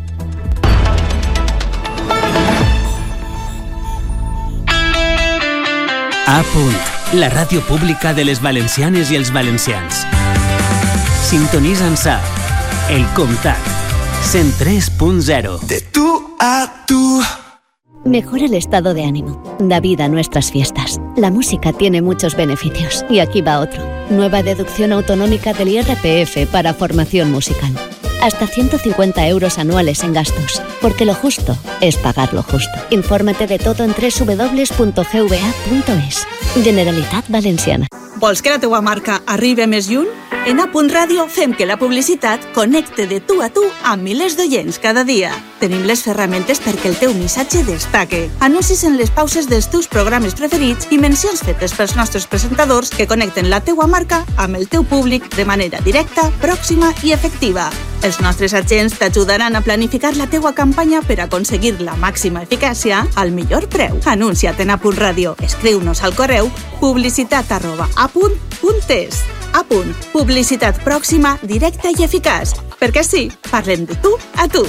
O: A Punt, la ràdio pública de les valencianes i els valencians. Sintonitza'ns a El Comtat, cent tres punto cero.
T: De tú a tú.
U: Mejora el estado de ánimo. Da vida a nuestras fiestas. La música tiene muchos beneficios. Y aquí va otro. Nueva deducción autonómica del I R P F para formación musical. Hasta ciento cincuenta euros anuales en gastos. Porque lo justo es pagar lo justo. Infórmate de todo en doble u doble u doble u punt g v a punt es. Generalitat Valenciana.
V: Vols que la teua marca arribi més lluny? En A Punt Ràdio fem que la publicitat connecte de tu a tu amb milers d'oients cada dia. Tenim les ferramentes perquè el teu missatge destaque. Anuncis en les pauses dels teus programes preferits i mencions fetes pels nostres presentadors que connecten la teua marca amb el teu públic de manera directa, pròxima i efectiva. Els nostres agents t'ajudaran a planificar la teua campanya per aconseguir la màxima eficàcia al millor preu. Anuncia't en A Punt Ràdio. Escriu-nos al correu publicitat arroba apunt punt es. A Punt. Publicitat pròxima, directa i eficaç. Perquè sí, parlem de tu a tu.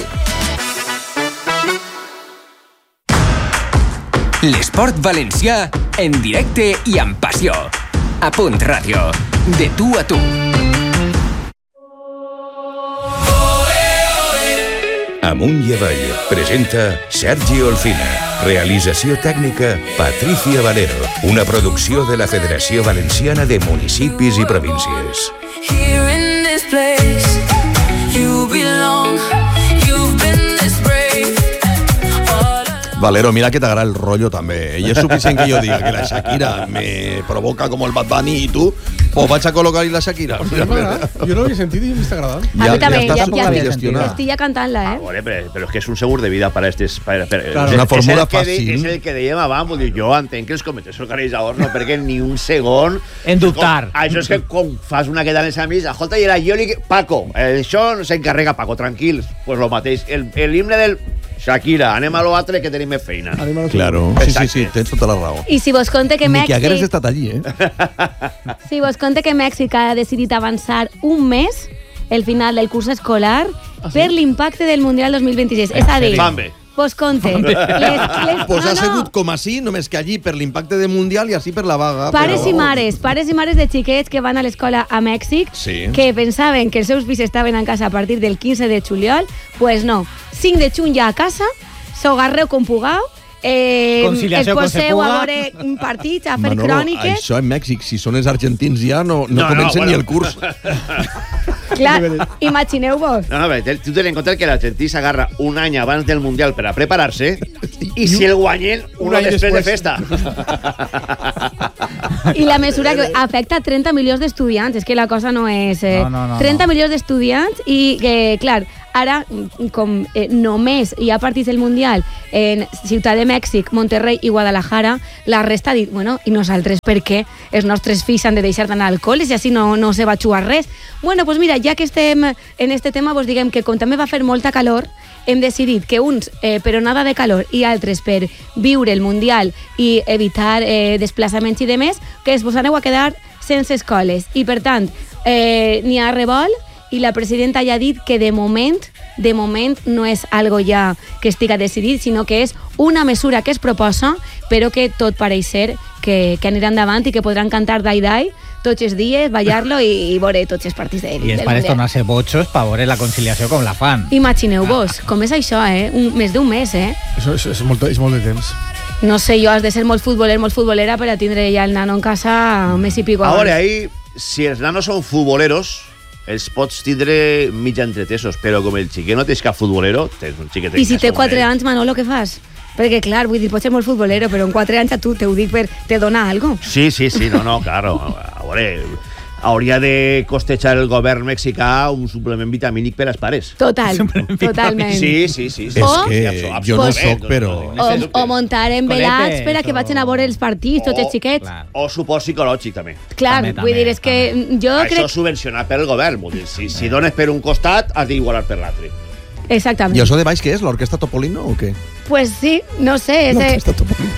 W: L'esport valencià en directe i amb passió. A Punt Ràdio. De tu a tu.
X: Amunt i Avall presenta Sergi Olcina. Realització tècnica Patricia Valero. Una producció de la Federació Valenciana de Municipis i Províncies.
Y: Here in this place, you belong. You've been this brave.
B: Valero, mira que t'agrada el rollo també. I és suficient que jo diga que la Shakira me provoca com el Bad Bunny i tu, o vaig a col·locar-hi la Shakira.
E: Jo no l'havia sentit i m'està agradant.
F: A mi també, ja,
B: ja,
F: ja, ja estic ja cantant-la, eh?
A: Ah, bueno, però, però és que és un segur de vida per a estes... Per, per,
B: claro,
A: és,
B: una fórmula
A: és
B: fàcil.
A: De, és el que dèiem abans, vull dir, jo entenc que els cometes organitzadors no perquen ni un segon...
C: En dubtar.
A: Com, això és que quan fas una quedada amb els amics, escolta, i era jo li... Paco, això s'encarrega Paco, tranquils. Pues lo mateix. El, el himne del... Shakira, anem a l'altre que tenim més feina.
B: Claro, sí, sí, sí, tens tota la raó.
F: I si vos conte que
B: Ni
F: Mèxic...
B: que hagueres estat allí, eh?
F: Si vos conte que Mèxic ha decidit avançar un mes el final del curs escolar
E: ¿Ah, sí?
F: per l'impacte del Mundial dos mil vint-i-sis. És a dir, vos conte... Les, les,
B: pues ha
F: no, no.
B: sigut com així, només que allí per l'impacte del Mundial i així per la vaga.
F: Pares
B: però...
F: i mares, pares i mares de xiquets que van a l'escola a Mèxic,
B: sí.
F: que pensaven que els seus fills estaven en casa a partir del quinze de juliol, pues no. cinc de juny ja a casa, s'ho com pugueu, eh,
C: Conciliació
F: es poseu
C: com se
F: a
C: puga.
F: veure partits, a fer
B: Manolo,
F: cròniques.
B: això en Mèxic, si són els argentins ja, no, no,
A: No, no,
B: comencen
A: bueno.
B: ni el curs.
F: Clar, imagineu-vos.
A: No, no, però tu ten en compte que l'argentí s'agarra un any abans del Mundial per a preparar-se i si el guanyen un,
E: Un
A: any
E: any
A: després de
E: després.
A: festa.
F: I la mesura que afecta trenta milions d'estudiants, és que la cosa no és... Eh,
C: No, no, no,
F: trenta
C: no.
F: milions d'estudiants i, eh, clar, ara, com eh, només hi ha partits del Mundial en Ciutat de Mèxic, Monterrey i Guadalajara, la resta ha dit, bueno, i nosaltres per què els nostres fills han de deixar d'anar al col·le si així no, no se va jugar res? Bueno, doncs mira, ja que estem en este tema, vos diguem que com també va fer molta calor, hem decidit que uns eh, per onada de calor i altres per viure el Mundial i evitar eh, desplaçaments i demés, que es vos aneu a quedar sense escoles. I, per tant, eh, n'hi ha revolt i la presidenta ja ha dit que de moment, de moment no és algo ja que estiga decidit, sinó que és una mesura que es proposa, però que tot pareix ser que, que anirà endavant i que podran cantar Dai Dai tots els dies, ballar-lo i, i veure tots els partits del,
C: I els
F: del
C: pares
F: Mundial.
C: tornar-se botxos per veure la conciliació com la fan.
F: Imagineu-vos, com és això, eh? Un, més d'un mes, eh?
E: Això és, és, molt, és molt de temps.
F: No sé, jo has de ser molt futboler, molt futbolera per a tindre ja el nano en casa un mes i pico
A: A veure,
F: abans.
A: ahí, si els nanos són futboleros, els pots tindre mig entretesos, però com el xiquet no tens cap futbolero, tens un xiquet en
F: I si
A: casa,
F: té quatre
A: hombre.
F: anys, Manolo, què fas? Perquè, clar, vull dir, pots ser molt futbolero, però en quatre anys a tu te ho dic per te dona algo.
A: Sí, sí, sí, no, no, claro. A veure, hauria de costejar el govern mexicà un suplement vitamínic per als pares.
F: Total, totalment.
A: Sí, sí, sí. sí.
B: És
F: O-
B: que
A: Absolutament.
B: jo no soc, però...
F: O, o muntar en velats per a que vagin a veure els partits, tots els xiquets.
A: O suport psicològic, també.
F: Clar,
C: També,
F: vull
C: també,
F: dir, és que jo
A: Això
F: crec...
A: és subvencionat pel govern. Vull dir, si, si dones per un costat, has d'igualar per l'altre.
F: Exactament.
B: I això de baix què és? L'orquestra Topolino o què?
F: Pues sí, no sé. És,
B: L'orquestra Topolino.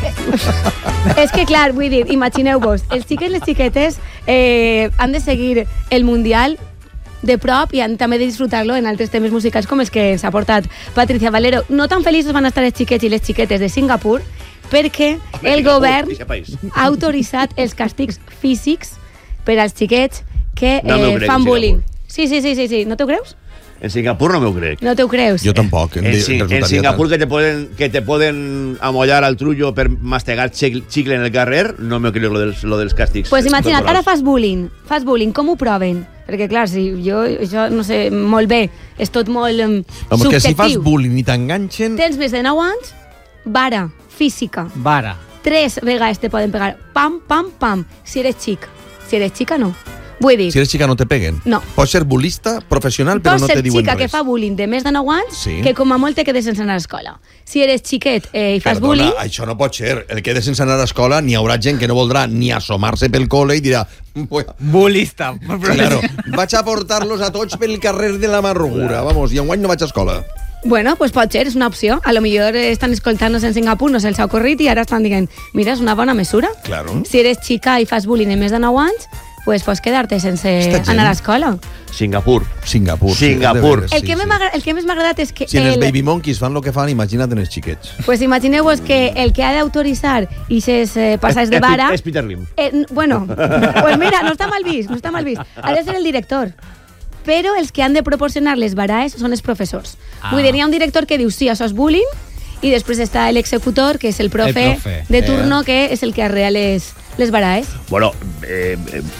F: és que, clar, vull dir, imagineu-vos, els xiquets i les xiquetes eh, han de seguir el Mundial de prop i han també de disfrutar-lo en altres temes musicals com els que s'ha portat Patricia Valero. No tan feliços van estar els xiquets i les xiquetes de Singapur perquè el govern ha autoritzat els càstigs físics per als xiquets que
A: No m'ho
F: eh,
A: crec,
F: fan
A: en
F: bullying. Sí, sí, sí, sí, sí. No t'ho creus?
A: En Singapur no m'ho crec.
F: No t'ho creus?
B: Jo tampoc. em
A: En,
B: di-
A: Sin- en
B: resultaria
A: Singapur
B: tant.
A: que te poden que te poden amollar al trullo per mastegar xic- xicle en el carrer, no m'ho crec lo dels, lo dels càstigs.
F: Pues imagina't, ara
A: temporals.
F: fas bullying, fas bullying, com ho proven? Perquè, clar, si jo, això, no sé, molt bé, és tot molt um,
B: Vamos, que si fas
F: subjectiu.
B: bullying i t'enganxen...
F: Tens més de nou anys, vara, física.
C: Vara.
F: Tres vegades te poden pegar. Pam, pam, pam. Si eres xic. Si eres xica, no. Vull dir,
B: Si eres xica no te peguen.
F: No.
B: Pots ser bulista professional, però
F: pots
B: no
F: ser
B: te diuen
F: xica
B: res.
F: que fa bullying de més de nou anys,
B: Sí.
F: que com a molt te quedes sense anar a l'escola. Si eres xiquet eh, i fas
B: Perdona,
F: bullying,
B: això no pot ser. El que de sense anar a escola, n'hi haurà gent que no voldrà ni assomar-se pel col·le i dirà...
C: Bulista.
B: Claro, vaig a portar-los a tots pel carrer de l'amargura. Vamos, i enguany no vaig a escola.
F: bueno, pues pot ser, és una opció. A lo millor estan escoltant-nos en Singapur, no se'ls ha ocorrit i ara estan dient, mira, és una bona mesura.
B: Claro.
F: Si eres xica i fas bullying en més de nou anys, pues pots quedar-te sense
B: Esta gent-
F: anar a l'escola.
A: Singapur.
B: Singapur.
A: Singapur.
B: Sí,
F: El, que
B: sí,
F: més m'ha agra- el que més m'ha agradat és que
B: Si en els
F: el,
B: baby monkeys fan el que fan, imagina't en els xiquets.
F: pues imagineu-vos que el que ha d'autoritzar i ses eh, passats de
A: És-
F: vara...
A: És Peter Lim.
F: Eh, n- bueno, pues mira, no està mal vist, no està mal vist. Ha de ser el director. Però els que han de proporcionar les varaes són els professors.
C: Ah.
F: Vull dir, hi ha un director que diu sí, això és bullying, i després està l'executor, que és el profe,
C: El profe.
F: de turno, que és el que arrea les, les varaes.
A: Bueno, eh, eh,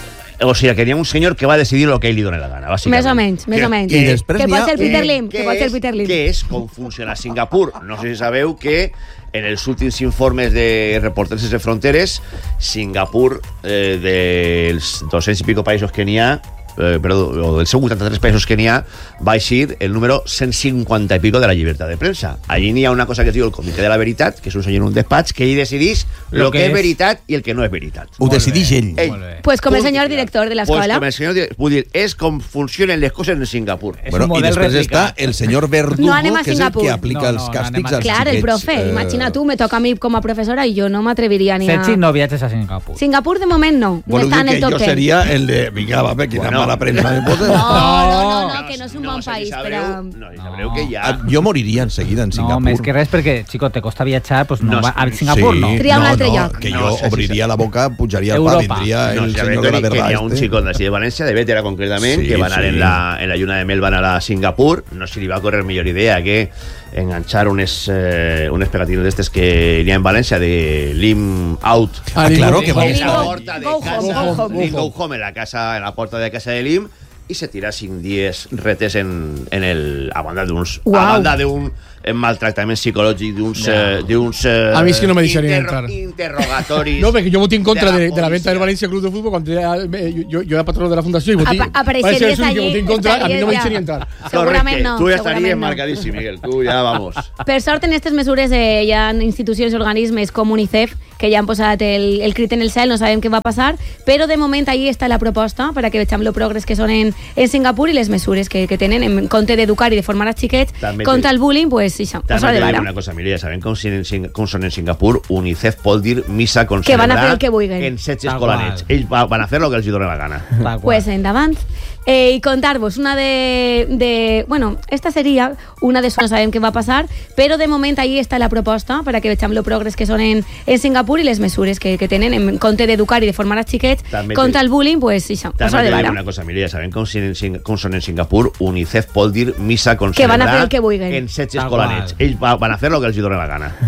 A: O sigui, que hi ha un senyor que va decidir el que ell li dona la gana, bàsicament.
F: Més o menys, més
A: que,
F: o menys.
A: Que,
F: que, que pot ser el Peter Lim, que, que pot ser el Peter Lim.
A: Que és com funciona Singapur. No sé si sabeu que en els últims informes de Reporters Sense Fronteres, Singapur, eh, dels dos-cents i pico països que n'hi ha, eh, perdó, o dels cent vuitanta-tres països que n'hi ha, va eixir el número cent cinquanta i pico de la llibertat de premsa. Allí n'hi ha una cosa que es diu el Comitè de la Veritat, que és un senyor en un despatx, que ell decidís el que, que és veritat i el que no és veritat.
B: Ho decideix ell.
A: ell.
F: Pues com el senyor director de l'escola.
A: Pues com el senyor director, vull dir, és com funcionen les coses en Singapur.
B: Bueno, i després està el senyor Verdugo,
F: no
B: que és el que aplica no, no, els càstigs no als
F: Clar,
B: xiquets.
F: el profe, eh... imagina tu, me toca a mi com a professora i jo no m'atreviria ni a...
C: Setzi no viatges a Singapur.
F: Singapur de moment no, no
B: Voleu
F: està en
B: dir
F: el
B: que
F: top
B: jo
F: ten.
B: seria el de, vinga, va, bé, quina
A: Bueno.
B: mala premsa me poses.
F: No, no, no, que no és un bon
A: No,
F: país,
A: si
F: però...
A: sabreu, no, si sabreu que hi ha...
B: Ah, Jo moriria enseguida en
C: No,
B: Singapur.
C: més que res perquè, xico, te costa viatjar, pues no,
A: No,
C: va a Singapur,
B: sí,
C: no.
F: Tria un
B: no,
F: altre
B: no,
F: lloc.
B: que
A: No,
B: jo
A: sí, sí,
B: obriria
A: sí.
B: la boca, pujaria el pa,
C: Europa.
B: vindria
A: No,
B: el
A: si
B: senyor de la
A: que
B: verdad.
A: hi ha un
B: este.
A: xico d'ací de València, de Bétera concretament,
B: Sí,
A: que va anar
B: sí.
A: en, la, en la lluna de mel, va anar a Singapur. No sé si li va córrer millor idea que enganxar unes, eh, unes pegatines d'estes que hi ha en València de Lim Out.
B: Ah, claro, que va
A: en
B: estar.
A: la porta de
F: Go
A: casa,
F: home, go home.
A: Lim Go Home, en la, casa, en la porta de casa de Lim, i se tira cinc dies retes en, en el, a banda d'uns
F: Uau.
A: a banda d'un eh, maltractament psicològic, d'uns eh, d'uns eh,
E: A mi és que no me deixaria
A: interro-
E: entrar.
A: interrogatoris.
E: No, perquè jo votí en contra
A: de
E: de,
A: la
E: de la venta del
A: policia.
E: Valencia Club de Fútbol quan era, eh, jo, jo era patró de la fundació i votí.
F: Apa- apareixeries
E: va ser el únic que
F: allí,
E: votí en contra, a mi no me
F: estaries
E: deixaria
F: ja.
E: entrar.
F: Segurament no.
A: Tu ja
F: segurament
A: estaries
F: no.
A: marcadíssim, Miguel. Tu ja, vamos.
F: Per sort, en aquestes mesures eh, hi ha institucions i organismes com UNICEF que ja han posat el, el crit en el cel, no sabem què va passar, però de moment ahí està la proposta per a que vegem el progrés que són en, en Singapur i les mesures que, que tenen en compte d'educar i de formar els xiquets
A: També
F: contra
A: te-
F: el bullying, pues això,
A: També
F: posa
A: te
F: de
A: dic
F: vara.
A: una cosa, Mireia, sabem com, si en Sing- com són en Singapur, UNICEF pot dir missa con
F: Que van a
A: celebrar
F: fer el que vulguen.
A: en setze
C: Tal
A: escolanets.
C: qual.
A: Ells va, van a fer el que els hi dona la gana.
C: Tal qual.
F: Pues endavant. Eh, I contar-vos una de, de... Bueno, esta seria una de... No sabem què va passar, però de moment ahí està la proposta per a que vegem el progrés que són en, en Singapur i les mesures que, que tenen en compte d'educar i de formar els xiquets
A: També
F: contra
A: te-
F: el bullying, pues això,
A: També
F: posa
A: te
F: de
A: dic
F: vara.
A: una cosa, Mireia, sabem com, si en Sing- com són en Singapur, UNICEF pot dir missa con
F: Que van a
A: celebrar
F: fer el que vulguen.
A: en setze
C: Tal
A: escolanets.
C: qual.
A: Ells va, van a fer el que els hi dona la gana.